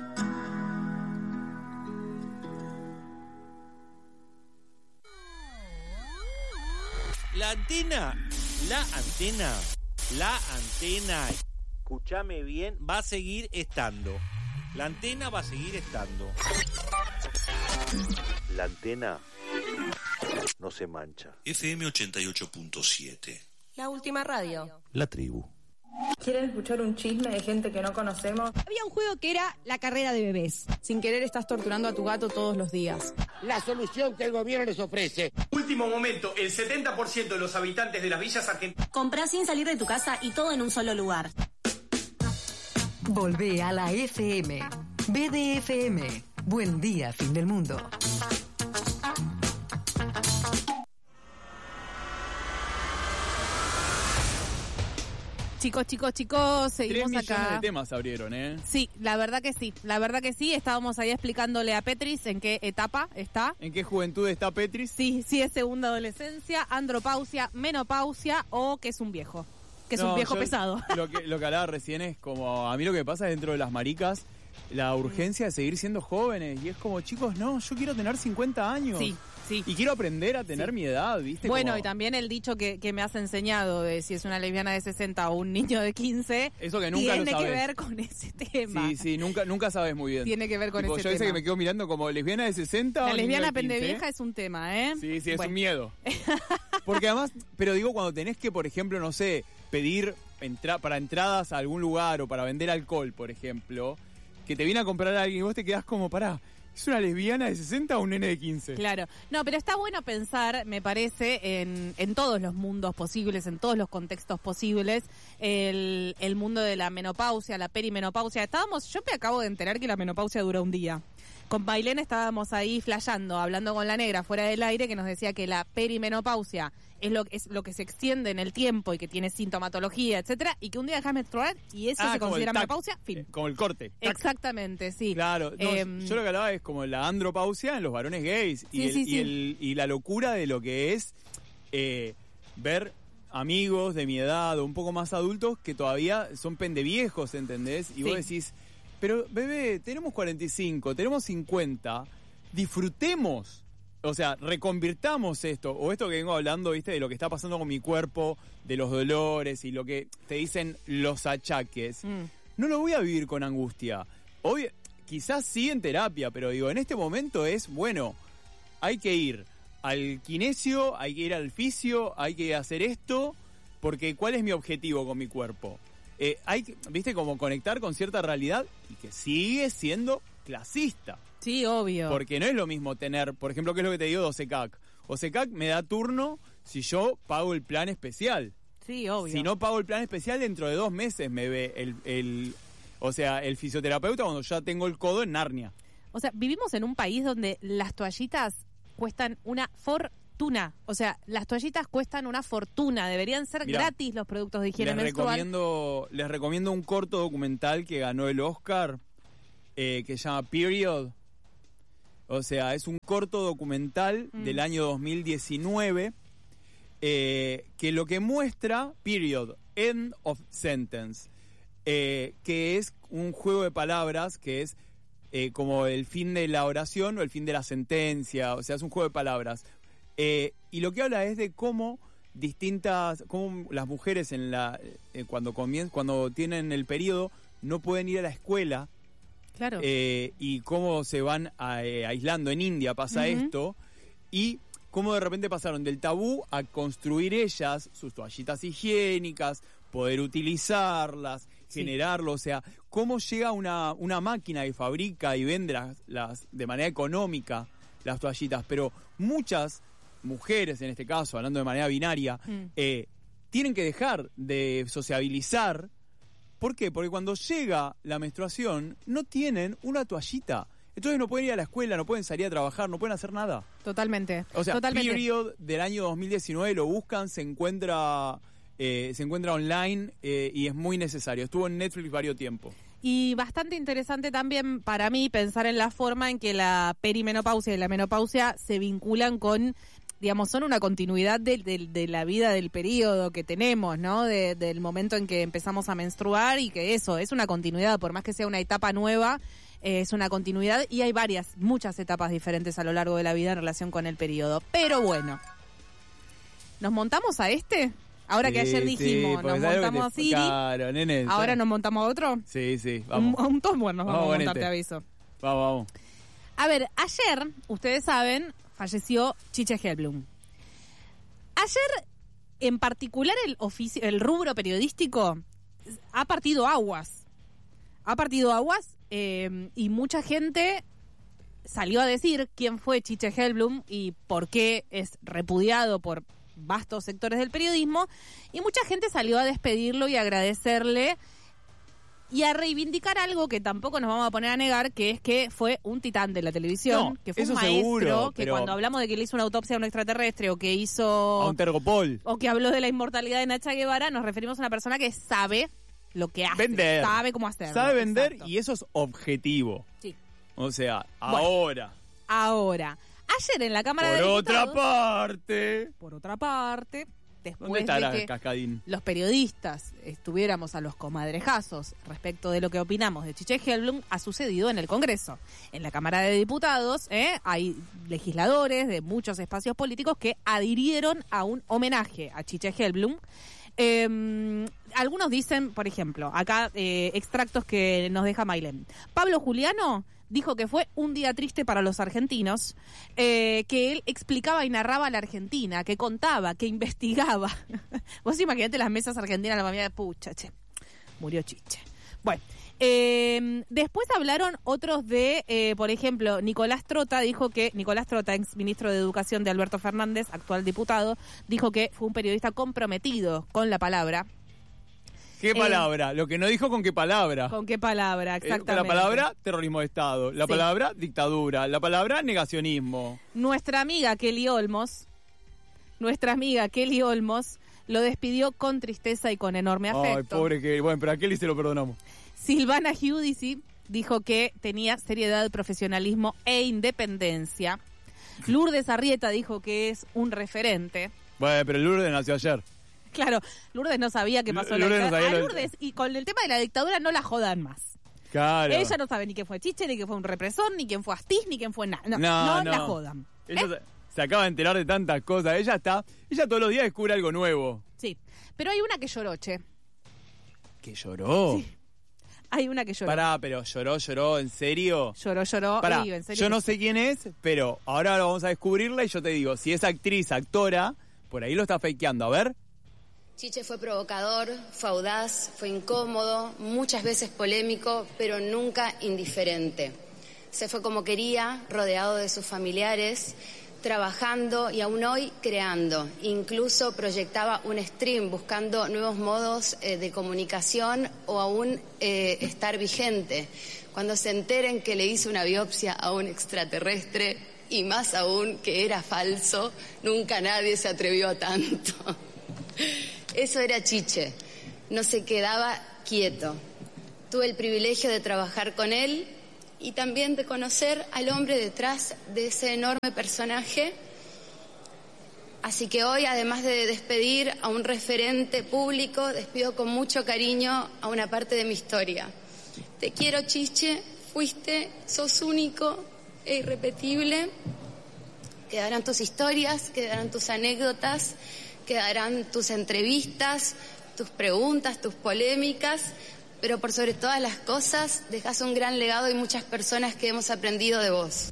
La antena, escúchame bien, va a seguir estando. La antena va a seguir estando. La antena no se mancha. FM 88.7. La última radio. La tribu. ¿Quieren escuchar un chisme de gente que no conocemos? Había un juego que era la carrera de bebés. Sin querer estás torturando a tu gato todos los días. La solución que el gobierno les ofrece. Último momento, el 70% de los habitantes de las villas argentinas. Comprá sin salir de tu casa y todo en un solo lugar. Volvé a la FM. BDFM. Buen día, fin del mundo. Chicos, seguimos 3 millones acá. de temas abrieron, ¿eh? Sí, la verdad que sí. Estábamos ahí explicándole a Petris en qué etapa está. ¿En qué juventud está Petris? Sí, es segunda adolescencia, andropausia, menopausia o que es un viejo. Que es un viejo pesado. Lo que hablaba recién es como, a mí lo que pasa dentro de las maricas, la urgencia de seguir siendo jóvenes. Y es como, chicos, no, yo quiero tener 50 años. Sí. Y quiero aprender a tener mi edad, ¿viste? Bueno, como... y también el dicho que me has enseñado de si es una lesbiana de 60 o un niño de 15. Eso que nunca tiene lo sabes. que ver con ese tema. Sí, nunca sabes muy bien. Tiene que ver con ese tema. Yo a veces que me quedo mirando como lesbiana de 60 La o lesbiana niño de 15. pendevieja es un tema, ¿eh? Sí, es un miedo. Porque además, pero digo, cuando tenés que, por ejemplo, no sé, pedir para entradas a algún lugar o para vender alcohol, por ejemplo, que te viene a comprar a alguien y vos te quedás como, pará, ¿es una lesbiana de 60 o un nene de 15? Claro. No, pero está bueno pensar, me parece, en todos los mundos posibles, en todos los contextos posibles, el mundo de la menopausia, la perimenopausia. Yo me acabo de enterar que la menopausia dura un día. Con Bailén estábamos ahí flasheando, hablando con la negra fuera del aire, que nos decía que la perimenopausia es lo que se extiende en el tiempo y que tiene sintomatología, etcétera, y que un día dejas menstruar y eso se considera menopausia, fin. Como el corte. Tac. Exactamente, sí. Claro, yo lo que hablaba es como la andropausia en los varones gays y la locura de lo que es ver amigos de mi edad o un poco más adultos que todavía son pendeviejos, ¿entendés? Y vos decís, pero bebé, tenemos 45, tenemos 50, disfrutemos. O sea, reconvirtamos esto, o esto que vengo hablando, ¿viste? De lo que está pasando con mi cuerpo, de los dolores y lo que te dicen los achaques. No lo voy a vivir con angustia. Hoy, quizás sí en terapia, pero digo, en este momento es, bueno, hay que ir al kinesio, hay que ir al fisio, hay que hacer esto, porque ¿cuál es mi objetivo con mi cuerpo? Hay que, ¿viste? Como conectar con cierta realidad y que sigue siendo clasista. Sí, obvio. Porque no es lo mismo tener, por ejemplo, ¿qué es lo que te digo de OSECAC? OSECAC me da turno si yo pago el plan especial. Sí, obvio. Si no pago el plan especial, dentro de 2 meses me ve el fisioterapeuta cuando ya tengo el codo en Narnia. O sea, vivimos en un país donde las toallitas cuestan una fortuna. O sea, las toallitas cuestan una fortuna. Deberían ser gratis los productos de higiene menstrual. Les recomiendo un corto documental que ganó el Oscar, que se llama Period. O sea, es un corto documental del año 2019 que lo que muestra, Period, End of Sentence, que es un juego de palabras que es como el fin de la oración o el fin de la sentencia. O sea, es un juego de palabras. Y lo que habla es de cómo cómo las mujeres cuando tienen el periodo no pueden ir a la escuela. Claro. Y cómo se van aislando. En India pasa esto, y cómo de repente pasaron del tabú a construir ellas sus toallitas higiénicas, poder utilizarlas, generarlo. O sea, cómo llega una máquina que fabrica y vende las de manera económica las toallitas, pero muchas mujeres, en este caso, hablando de manera binaria, tienen que dejar de sociabilizar. ¿Por qué? Porque cuando llega la menstruación no tienen una toallita. Entonces no pueden ir a la escuela, no pueden salir a trabajar, no pueden hacer nada. Totalmente. O sea, totalmente. Period del año 2019, lo buscan, se encuentra online y es muy necesario. Estuvo en Netflix varios tiempos. Y bastante interesante también para mí pensar en la forma en que la perimenopausia y la menopausia se vinculan con, digamos, son una continuidad de la vida del periodo que tenemos, ¿no? Del momento en que empezamos a menstruar, y que eso es una continuidad, por más que sea una etapa nueva, es una continuidad, y hay muchas etapas diferentes a lo largo de la vida en relación con el periodo. Pero bueno, ¿nos montamos a este? Ahora que ayer dijimos, nos montamos a Siri, claro, nene, ¿ahora nos montamos a otro? Sí, vamos. Un Tumblr nos vamos a montar, te aviso. Vamos. A ver, ayer, ustedes saben, falleció Chiche Hellblum. Ayer, en particular, el rubro periodístico ha partido aguas. Y mucha gente salió a decir quién fue Chiche Hellblum y por qué es repudiado por vastos sectores del periodismo. Y mucha gente salió a despedirlo y agradecerle y a reivindicar algo que tampoco nos vamos a poner a negar, que es que fue un titán de la televisión, que fue un maestro, seguro, que cuando hablamos de que le hizo una autopsia a un extraterrestre, o que hizo a un tergopol, o que habló de la inmortalidad de Nacha Guevara, nos referimos a una persona que sabe lo que hace, vender, sabe cómo hacerlo. Sabe vender. Exacto. Y eso es objetivo. Sí. O sea, bueno, ahora. Ayer en la Cámara de Diputados... Por otra parte... Después de que los periodistas estuviéramos a los comadrejazos respecto de lo que opinamos de Chiche Hellblum, ha sucedido en el Congreso. En la Cámara de Diputados hay legisladores de muchos espacios políticos que adhirieron a un homenaje a Chiche Hellblum. Algunos dicen, por ejemplo, acá extractos que nos deja Mailén. Pablo Juliano dijo que fue un día triste para los argentinos, que él explicaba y narraba la Argentina, que contaba, que investigaba. Vos imaginate las mesas argentinas, la familia de pucha, murió Chiche. Bueno, después hablaron otros de, por ejemplo, Nicolás Trota, ex ministro de Educación de Alberto Fernández, actual diputado, dijo que fue un periodista comprometido con la palabra. ¿Qué palabra? Lo que no dijo con qué palabra. ¿Con qué palabra? Exactamente. La palabra terrorismo de Estado, la palabra dictadura, la palabra negacionismo. Nuestra amiga Kelly Olmos lo despidió con tristeza y con enorme afecto. Ay, pobre Kelly. Bueno, pero a Kelly se lo perdonamos. Silvana Giudici dijo que tenía seriedad, profesionalismo e independencia. Lourdes Arrieta dijo que es un referente. Bueno, pero Lourdes nació ayer. Claro, Lourdes no sabía qué pasó. Lourdes, y con el tema de la dictadura no la jodan más. Claro. Ella no sabe ni quién fue Chiche, ni quién fue un represor, ni quién fue Astiz, ni quién fue nada. No la jodan. Ella se acaba de enterar de tantas cosas. Ella todos los días descubre algo nuevo. Sí, pero hay una que lloró, che. ¿Que lloró? Sí. Hay una que lloró. Pará, pero lloró, ¿en serio? Lloró, Pará, en serio. Yo no sé quién es, pero ahora lo vamos a descubrirla y yo te digo, si es actriz, actora, por ahí lo está fakeando. A ver. Chiche fue provocador, fue audaz, fue incómodo, muchas veces polémico, pero nunca indiferente. Se fue como quería, rodeado de sus familiares, trabajando y aún hoy creando. Incluso proyectaba un stream buscando nuevos modos de comunicación o aún estar vigente. Cuando se enteren que le hizo una biopsia a un extraterrestre y más aún que era falso, nunca nadie se atrevió a tanto. Eso era Chiche, no se quedaba quieto. Tuve el privilegio de trabajar con él y también de conocer al hombre detrás de ese enorme personaje. Así que hoy, además de despedir a un referente público, despido con mucho cariño a una parte de mi historia. Te quiero, Chiche, sos único e irrepetible. Quedarán tus historias, quedarán tus anécdotas, quedarán tus entrevistas, tus preguntas, tus polémicas, pero por sobre todas las cosas dejas un gran legado y muchas personas que hemos aprendido de vos.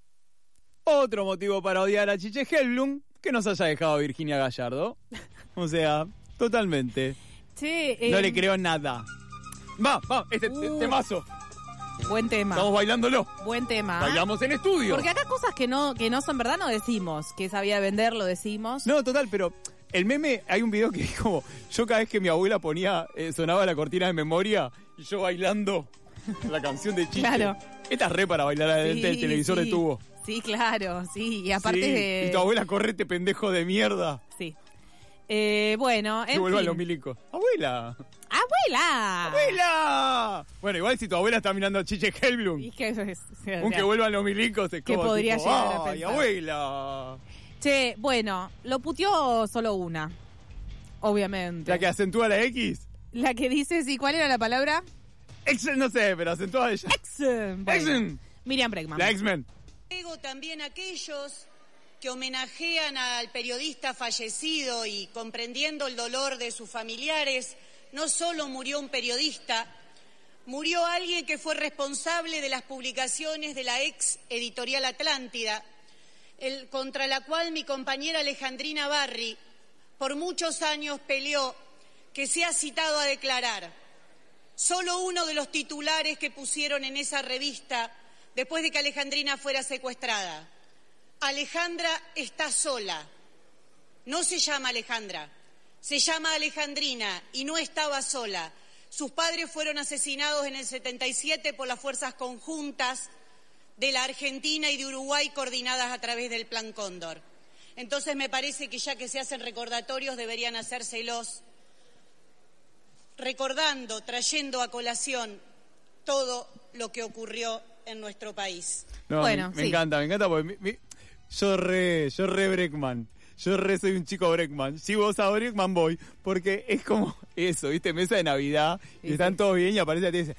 Otro motivo para odiar a Chiche Hellblum, que nos haya dejado Virginia Gallardo. O sea, totalmente. Sí, no le creo nada. Va, temazo. Buen tema. Estamos bailándolo. Buen tema. Bailamos en estudio. Porque acá cosas que no son verdad no decimos. Que sabía vender, lo decimos. No, total, pero el meme, hay un video que es como, yo cada vez que mi abuela sonaba la cortina de memoria y yo bailando la canción de Chiche. Claro. Esta es re para bailar adelante del televisor de tubo. Sí, claro, sí. Y aparte de... Y tu abuela, correte, pendejo de mierda. Sí. Bueno, en que vuelvan fin. los milicos. ¡Abuela! ¡Abuela! ¡Abuela! Bueno, igual si tu abuela está mirando a Chiche Hellblum. Y que aunque vuelvan los milicos, es como podría tipo, llegar a ¡ay, pensar. abuela! Che, bueno, lo puteó solo una. Obviamente. ¿La que acentúa la X? La que dice, sí, ¿cuál era la palabra? No sé, pero acentúa ella. Bueno. Miriam Bregman. La X-Men. También aquellos que homenajean al periodista fallecido y comprendiendo el dolor de sus familiares. No solo murió un periodista, murió alguien que fue responsable de las publicaciones de la ex editorial Atlántida, contra la cual mi compañera Alejandrina Barri por muchos años peleó, que se ha citado a declarar. Solo uno de los titulares que pusieron en esa revista después de que Alejandrina fuera secuestrada. Alejandra está sola. No se llama Alejandra, se llama Alejandrina y no estaba sola. Sus padres fueron asesinados en el 77 por las fuerzas conjuntas de la Argentina y de Uruguay coordinadas a través del Plan Cóndor. Entonces me parece que ya que se hacen recordatorios deberían hacérselos recordando, trayendo a colación todo lo que ocurrió en nuestro país. No, bueno, me encanta porque yo re Bregman. Yo soy un chico Bregman. Si vos a Bregman voy, porque es como eso, ¿viste? Mesa de Navidad, y están todos bien y aparece a ti y dice,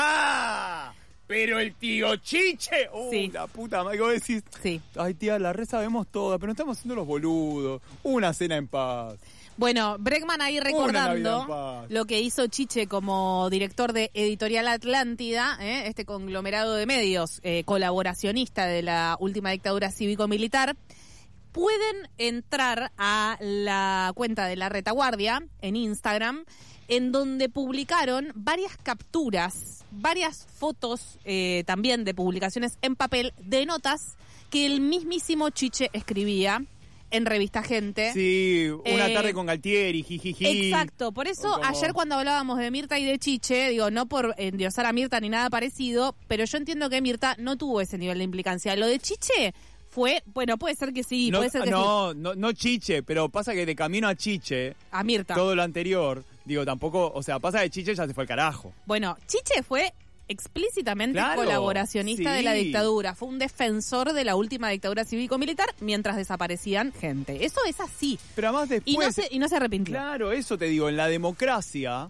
¡ah! Pero el tío Chiche, la puta madre, vos decís, ay tía, la re sabemos toda, pero no estamos haciendo los boludos. Una cena en paz. Bueno, Bregman ahí recordando lo que hizo Chiche como director de Editorial Atlántida, este conglomerado de medios colaboracionista de la última dictadura cívico-militar. Pueden entrar a la cuenta de La Retaguardia en Instagram, en donde publicaron varias capturas, varias fotos también de publicaciones en papel de notas que el mismísimo Chiche escribía en Revista Gente. Sí, una tarde con Galtieri, jijiji. Exacto, por eso ayer cuando hablábamos de Mirta y de Chiche, digo, no por endiosar a Mirta ni nada parecido, pero yo entiendo que Mirta no tuvo ese nivel de implicancia. Lo de Chiche fue, bueno, puede ser que sí, puede ser que sí. No Chiche, pero pasa que de camino a Chiche, a Mirta, todo lo anterior, digo, tampoco, o sea, pasa que Chiche ya se fue al carajo. Bueno, Chiche fue explícitamente colaboracionista de la dictadura, fue un defensor de la última dictadura cívico-militar mientras desaparecían gente. Eso es así. Pero además después... Y no se arrepintió. Claro, eso te digo, en la democracia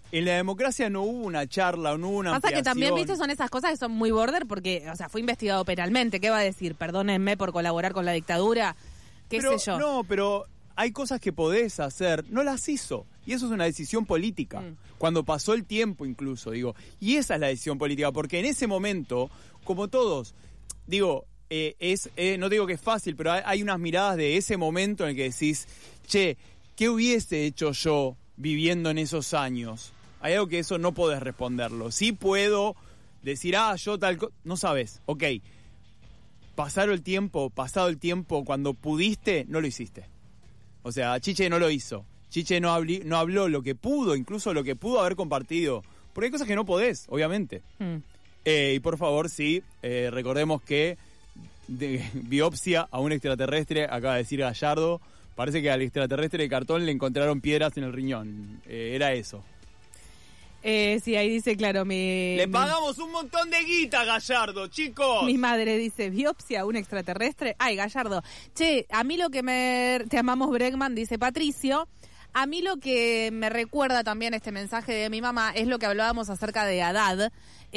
no hubo una charla, no hubo una Pasa ampliación. que también, viste, son esas cosas que son muy border porque, o sea, fue investigado penalmente. ¿Qué va a decir? Perdónenme por colaborar con la dictadura, sé yo. No, pero hay cosas que podés hacer, no las hizo. Y eso es una decisión política. Cuando pasó el tiempo incluso, digo. Y esa es la decisión política, porque en ese momento, como todos, digo, no digo que es fácil, pero hay unas miradas de ese momento en el que decís, che, ¿qué hubiese hecho yo viviendo en esos años? Hay algo que eso no podés responderlo. Sí puedo decir, yo tal cosa, no sabes, ok. pasado el tiempo, cuando pudiste, no lo hiciste. O sea, Chiche no lo hizo. Chiche no habló lo que pudo, incluso lo que pudo haber compartido. Porque hay cosas que no podés, obviamente. Y por favor, sí, recordemos que de biopsia a un extraterrestre, acaba de decir Gallardo, parece que al extraterrestre de cartón le encontraron piedras en el riñón. Era eso. Sí, ahí dice, claro, Le pagamos un montón de guita, Gallardo, chicos. Mi madre dice, biopsia a un extraterrestre. Ay, Gallardo. Che, a mí lo que te amamos, Bregman, dice Patricio. A mí lo que me recuerda también este mensaje de mi mamá es lo que hablábamos acerca de Haddad,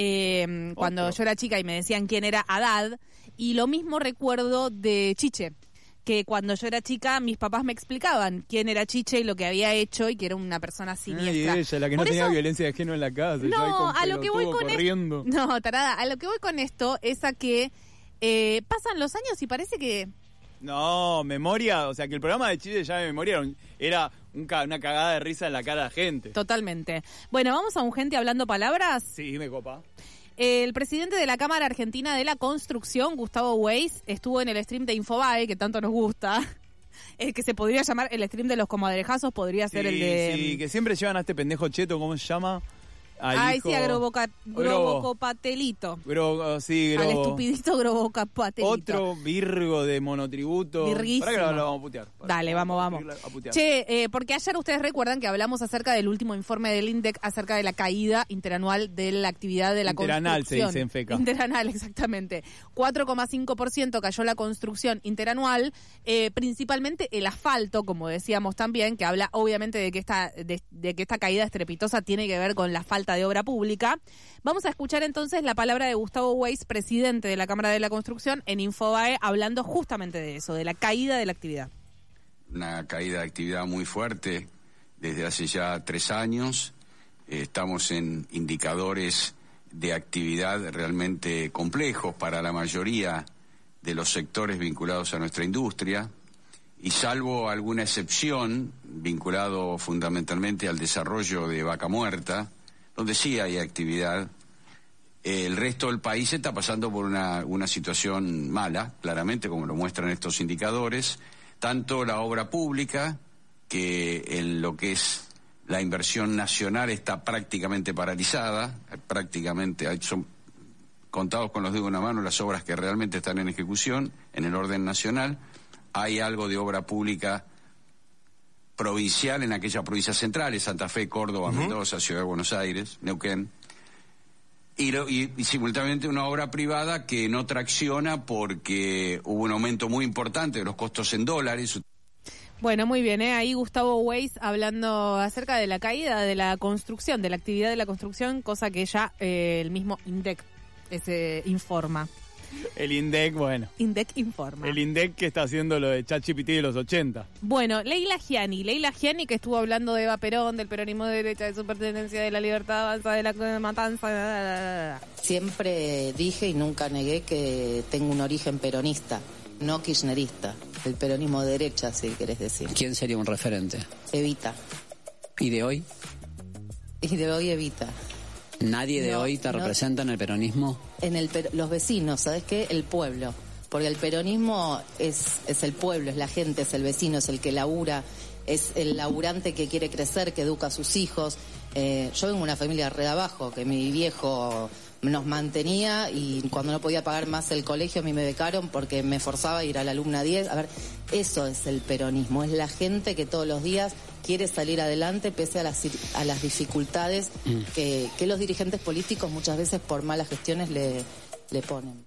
cuando yo era chica y me decían quién era Haddad, y lo mismo recuerdo de Chiche, que cuando yo era chica mis papás me explicaban quién era Chiche y lo que había hecho y que era una persona siniestra. Y ella, la que no tenía violencia de género en la casa. No, a lo que voy con corriendo. No, tarada, a lo que voy con esto es a que pasan los años y parece que... No, memoria, o sea que el programa de Chiche ya de memoria era una cagada de risa en la cara de la gente. Totalmente. Bueno, vamos a un gente hablando palabras. Sí, me copa. El presidente de la Cámara Argentina de la Construcción, Gustavo Weiss, estuvo en el stream de Infobae, que tanto nos gusta. El que se podría llamar el stream de los comadrejazos, podría ser el de... Sí, que siempre llevan a este pendejo cheto, ¿cómo se llama? Ay, sí, a Grobocopatelito. Sí, Al estupidito Grobocopatelito. Otro Virgo de monotributo. Virguísimo. Para que lo vamos a putear. Dale, vamos. Che, porque ayer ustedes recuerdan que hablamos acerca del último informe del INDEC acerca de la caída interanual de la actividad de la Interanal construcción. Se dice en FECA. Interanal, exactamente. 4,5% cayó la construcción interanual, principalmente el asfalto, como decíamos también, que habla obviamente de que esta caída estrepitosa tiene que ver con la falta de obra pública. Vamos a escuchar entonces la palabra de Gustavo Weiss, presidente de la Cámara de la Construcción, en Infobae, hablando justamente de eso, de la caída de la actividad. Una caída de actividad muy fuerte desde hace ya 3 años. Estamos en indicadores de actividad realmente complejos para la mayoría de los sectores vinculados a nuestra industria. Y salvo alguna excepción vinculado fundamentalmente al desarrollo de Vaca Muerta, donde sí hay actividad, el resto del país está pasando por una situación mala, claramente, como lo muestran estos indicadores, tanto la obra pública, que en lo que es la inversión nacional está prácticamente paralizada, son contados con los dedos de una mano las obras que realmente están en ejecución en el orden nacional. Hay algo de obra pública provincial en aquellas provincias centrales, Santa Fe, Córdoba, Mendoza, Ciudad de Buenos Aires, Neuquén, y simultáneamente una obra privada que no tracciona porque hubo un aumento muy importante de los costos en dólares. Bueno, muy bien, ahí Gustavo Weiss hablando acerca de la caída de la construcción, de la actividad de la construcción, cosa que ya el mismo INDEC informa. El INDEC, bueno. INDEC informa. El INDEC que está haciendo lo de ChatGPT de los 80. Bueno, Leila Gianni que estuvo hablando de Eva Perón, del peronismo de derecha, de su pertenencia, de la libertad avanza, de la matanza. Siempre dije y nunca negué que tengo un origen peronista, no kirchnerista. El peronismo de derecha, si querés decir. ¿Quién sería un referente? Evita. ¿Y de hoy? Y de hoy Evita. ¿Nadie de hoy te representa en el peronismo? Los vecinos, ¿sabes qué? El pueblo. Porque el peronismo es el pueblo, es la gente, es el vecino, es el que labura, es el laburante que quiere crecer, que educa a sus hijos. Yo vengo de una familia re de abajo, que mi viejo nos mantenía y cuando no podía pagar más el colegio a mí me becaron porque me forzaba a ir a la alumna 10. A ver, eso es el peronismo, es la gente que todos los días quiere salir adelante pese a las dificultades que los dirigentes políticos muchas veces por malas gestiones le ponen.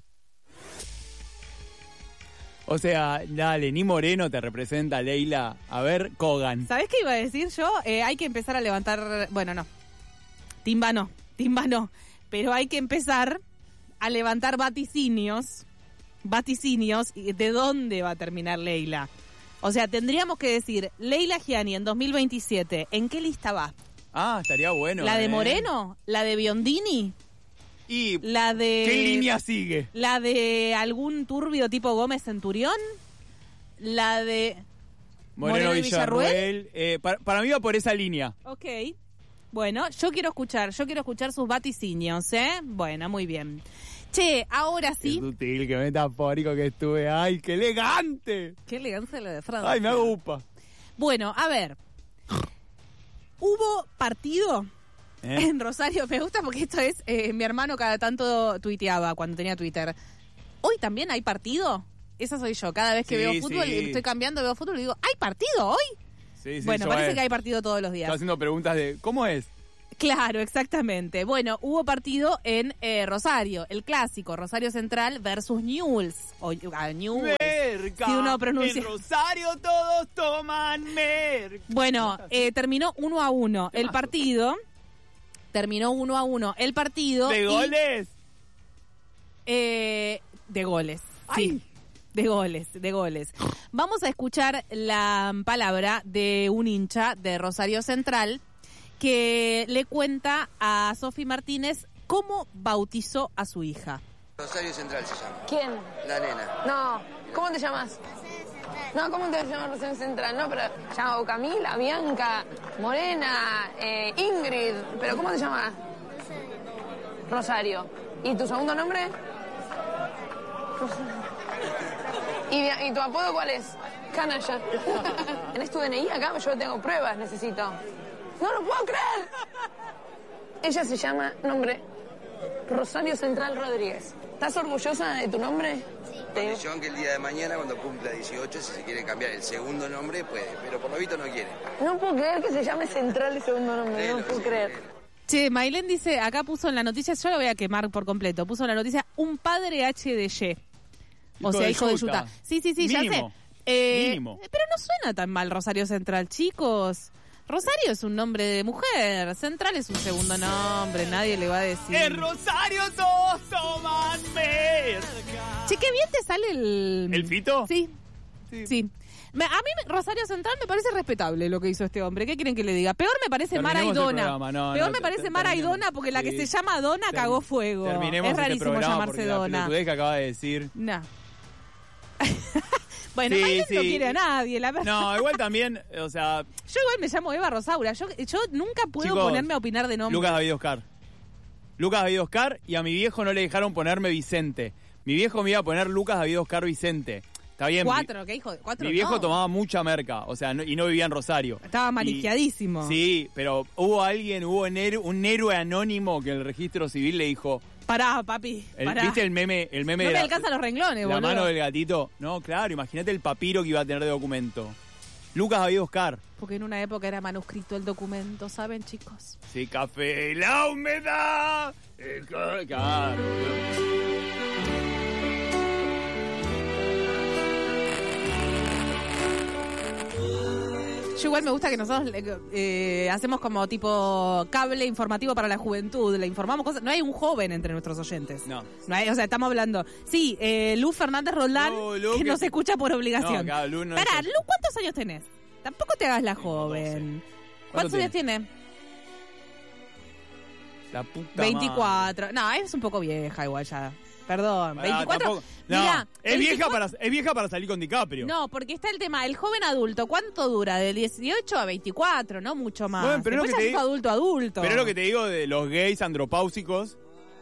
O sea, dale, ni Moreno te representa, Leila. A ver, Kogan. ¿Sabés qué iba a decir yo? Hay que empezar a levantar... Bueno, no. Timba no. Pero hay que empezar a levantar vaticinios y de dónde va a terminar Leila. O sea, tendríamos que decir, Leila Gianni en 2027, ¿en qué lista va? Ah, estaría bueno. ¿La de Moreno? ¿La de Biondini? ¿Y la de qué línea sigue? ¿La de algún turbio tipo Gómez Centurión? ¿La de Moreno Villarruel? Para mí va por esa línea. Ok. Bueno, yo quiero escuchar sus vaticinios, ¿eh? Bueno, muy bien. Che, ahora sí. Qué sutil, qué metafórico que estuve. ¡Ay, qué elegante! Qué elegante lo de Francia. ¡Ay, me hago upa! Bueno, a ver. ¿Hubo partido en Rosario? Me gusta porque esto es... mi hermano cada tanto tuiteaba cuando tenía Twitter. ¿Hoy también hay partido? Esa soy yo. Cada vez que veo fútbol, estoy cambiando, veo fútbol y digo, ¿hay partido hoy? Sí, bueno, parece que hay partido todos los días. Está haciendo preguntas de, ¿cómo es? Claro, exactamente. Bueno, hubo partido en Rosario, el clásico, Rosario Central versus Newell's. Newell's. Merca, si uno pronuncia. En Rosario todos toman merca. Bueno, terminó 1-1 el partido. Terminó 1-1 el partido. ¿De goles? De goles, ¡ay! Sí. De goles. Vamos a escuchar la palabra de un hincha de Rosario Central que le cuenta a Sofi Martínez cómo bautizó a su hija. Rosario Central se llama. ¿Quién? La nena. No, ¿cómo te llamas? No, ¿cómo te vas a llamar Rosario Central? No, pero llamo Camila, Bianca, Morena, Ingrid. ¿Pero cómo te llamas? Rosario. ¿Y tu segundo nombre? ¿Y tu apodo cuál es? Canalla. ¿Tenés tu DNI acá? Yo tengo pruebas, necesito. ¡No lo puedo creer! Ella se llama, nombre, Rosario Central Rodríguez. ¿Estás orgullosa de tu nombre? Sí. Condición que el día de mañana, cuando cumpla 18, si se quiere cambiar el segundo nombre, puede. Pero por lo visto no quiere. No puedo creer que se llame Central el segundo nombre. No puedo creer. Che, Maylén dice, acá puso en la noticia, yo lo voy a quemar por completo, puso en la noticia, un padre HDY. O sea, hijo de Utah. Sí, ya Mínimo. sé. Mínimo. Pero no suena tan mal Rosario Central, chicos. Rosario es un nombre de mujer, Central es un segundo nombre, nadie le va a decir. En Rosario todos toman merca. Che, qué bien te sale el... ¿El Fito? Sí. A mí Rosario Central me parece respetable lo que hizo este hombre. ¿Qué quieren que le diga? Peor me parece Mara Aidona. Peor me parece Mara Aidona porque la que se llama Dona cagó fuego. Terminemos es rarísimo este llamarse Dona. La que acaba de decir. No. Bueno, Maylén no quiere a nadie, la verdad. No, igual también, o sea... Yo igual me llamo Eva Rosaura. Yo nunca puedo ponerme a opinar de nombre. Lucas David Oscar, y a mi viejo no le dejaron ponerme Vicente. Mi viejo me iba a poner Lucas David Oscar Vicente. Está bien. ¿Qué hijo? Mi viejo tomaba mucha merca, o sea, y no vivía en Rosario. Estaba maniqueadísimo. Sí, pero hubo un héroe anónimo que el registro civil le dijo... Pará, papi, pará. ¿Viste el meme no me alcanzan los renglones, boludo. La mano del gatito. No, claro, imagínate el papiro que iba a tener de documento. Lucas David Oscar. Porque en una época era manuscrito el documento, ¿saben, chicos? Sí, café, la humedad. Claro. Yo igual me gusta que nosotros hacemos como tipo cable informativo para la juventud, le informamos cosas. No hay un joven entre nuestros oyentes. No hay, o sea, estamos hablando. Sí, Lu Fernández Roldán, que nos escucha por obligación. No, Lu, Pará, Lu, ¿cuántos años tenés? Tampoco te hagas la joven. ¿Cuántos años tiene? La puta 24. Madre. No, es un poco vieja igual ya. Perdón, 24. Tampoco, no, mirá, es vieja para salir con DiCaprio. No, porque está el tema, el joven adulto, ¿cuánto dura? De 18 a 24, no mucho más. Bueno, pero después ya es adulto. Pero es lo que te digo de los gays andropáusicos.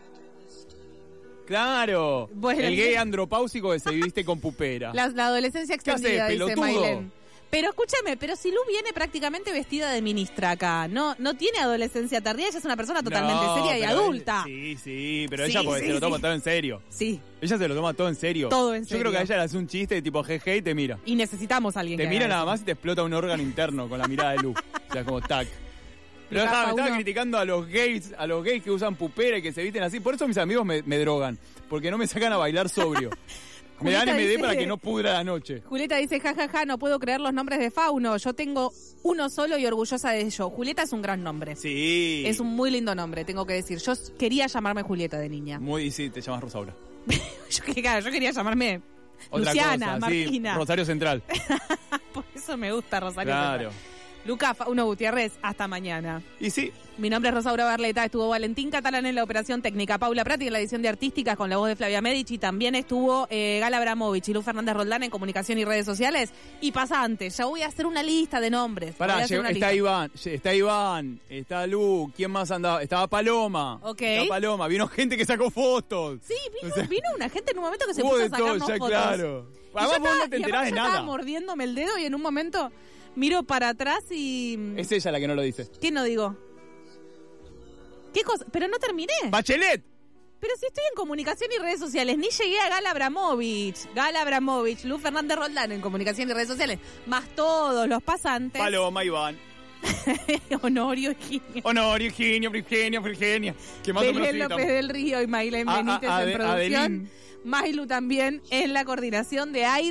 Claro, bueno, el gay andropáusico que se viste con pupera. La adolescencia extendida, dice Maylén. Pero escúchame, pero si Lu viene prácticamente vestida de ministra acá, no tiene adolescencia tardía, ella es una persona totalmente seria y adulta. Sí, pero ella se lo toma todo en serio. Sí. Ella se lo toma todo en serio. Todo en serio. Yo creo que a ella le hace un chiste de tipo jeje y te mira. Y necesitamos a alguien te mira nada más y te explota un órgano interno con la mirada de Lu. O sea, como tac. Pero me estaba criticando a los gays que usan pupera y que se visten así. Por eso mis amigos me drogan, porque no me sacan a bailar sobrio. Me dan MD para que no pudra la noche. Julieta dice, jajaja, no puedo creer los nombres de Fauno. Yo tengo uno solo y orgullosa de ello. Julieta es un gran nombre. Sí. Es un muy lindo nombre, tengo que decir. Yo quería llamarme Julieta de niña. Sí, te llamas Rosaura. yo quería llamarme otra Luciana, cosa, Martina. Sí, Rosario Central. Por eso me gusta Rosario Central. Claro. Lucas Fauno Gutiérrez, hasta mañana. Y sí. Mi nombre es Rosaura Barleta, estuvo Valentín Catalán en la operación técnica, Paula Prati en la edición de Artísticas con la voz de Flavia Medici, también estuvo Gala Abramovich y Luz Fernández Roldán en comunicación y redes sociales. Y pasa antes, ya voy a hacer una lista de nombres. Pará, está Iván, está Lu, ¿quién más andaba? Estaba Paloma. Ok. Estaba Paloma, vino gente que sacó fotos. Sí, vino una gente en un momento que se hubo puso a de sacarnos todo, ya, fotos. claro. Además vos no te enterás de nada. Estaba mordiéndome el dedo y en un momento miro para atrás y... Es ella la que no lo dice. ¿Qué no digo? ¿Qué cosa? Pero no terminé. ¡Bachelet! Pero si estoy en comunicación y redes sociales, ni llegué a Gala Abramovich, Luz Fernández Roldán en comunicación y redes sociales, más todos los pasantes. Paloma, Iván. Honorio, Virginia. Que más Belén López del Río y Maylen Benítez en producción. Adelín. Mailu también en la coordinación de aire.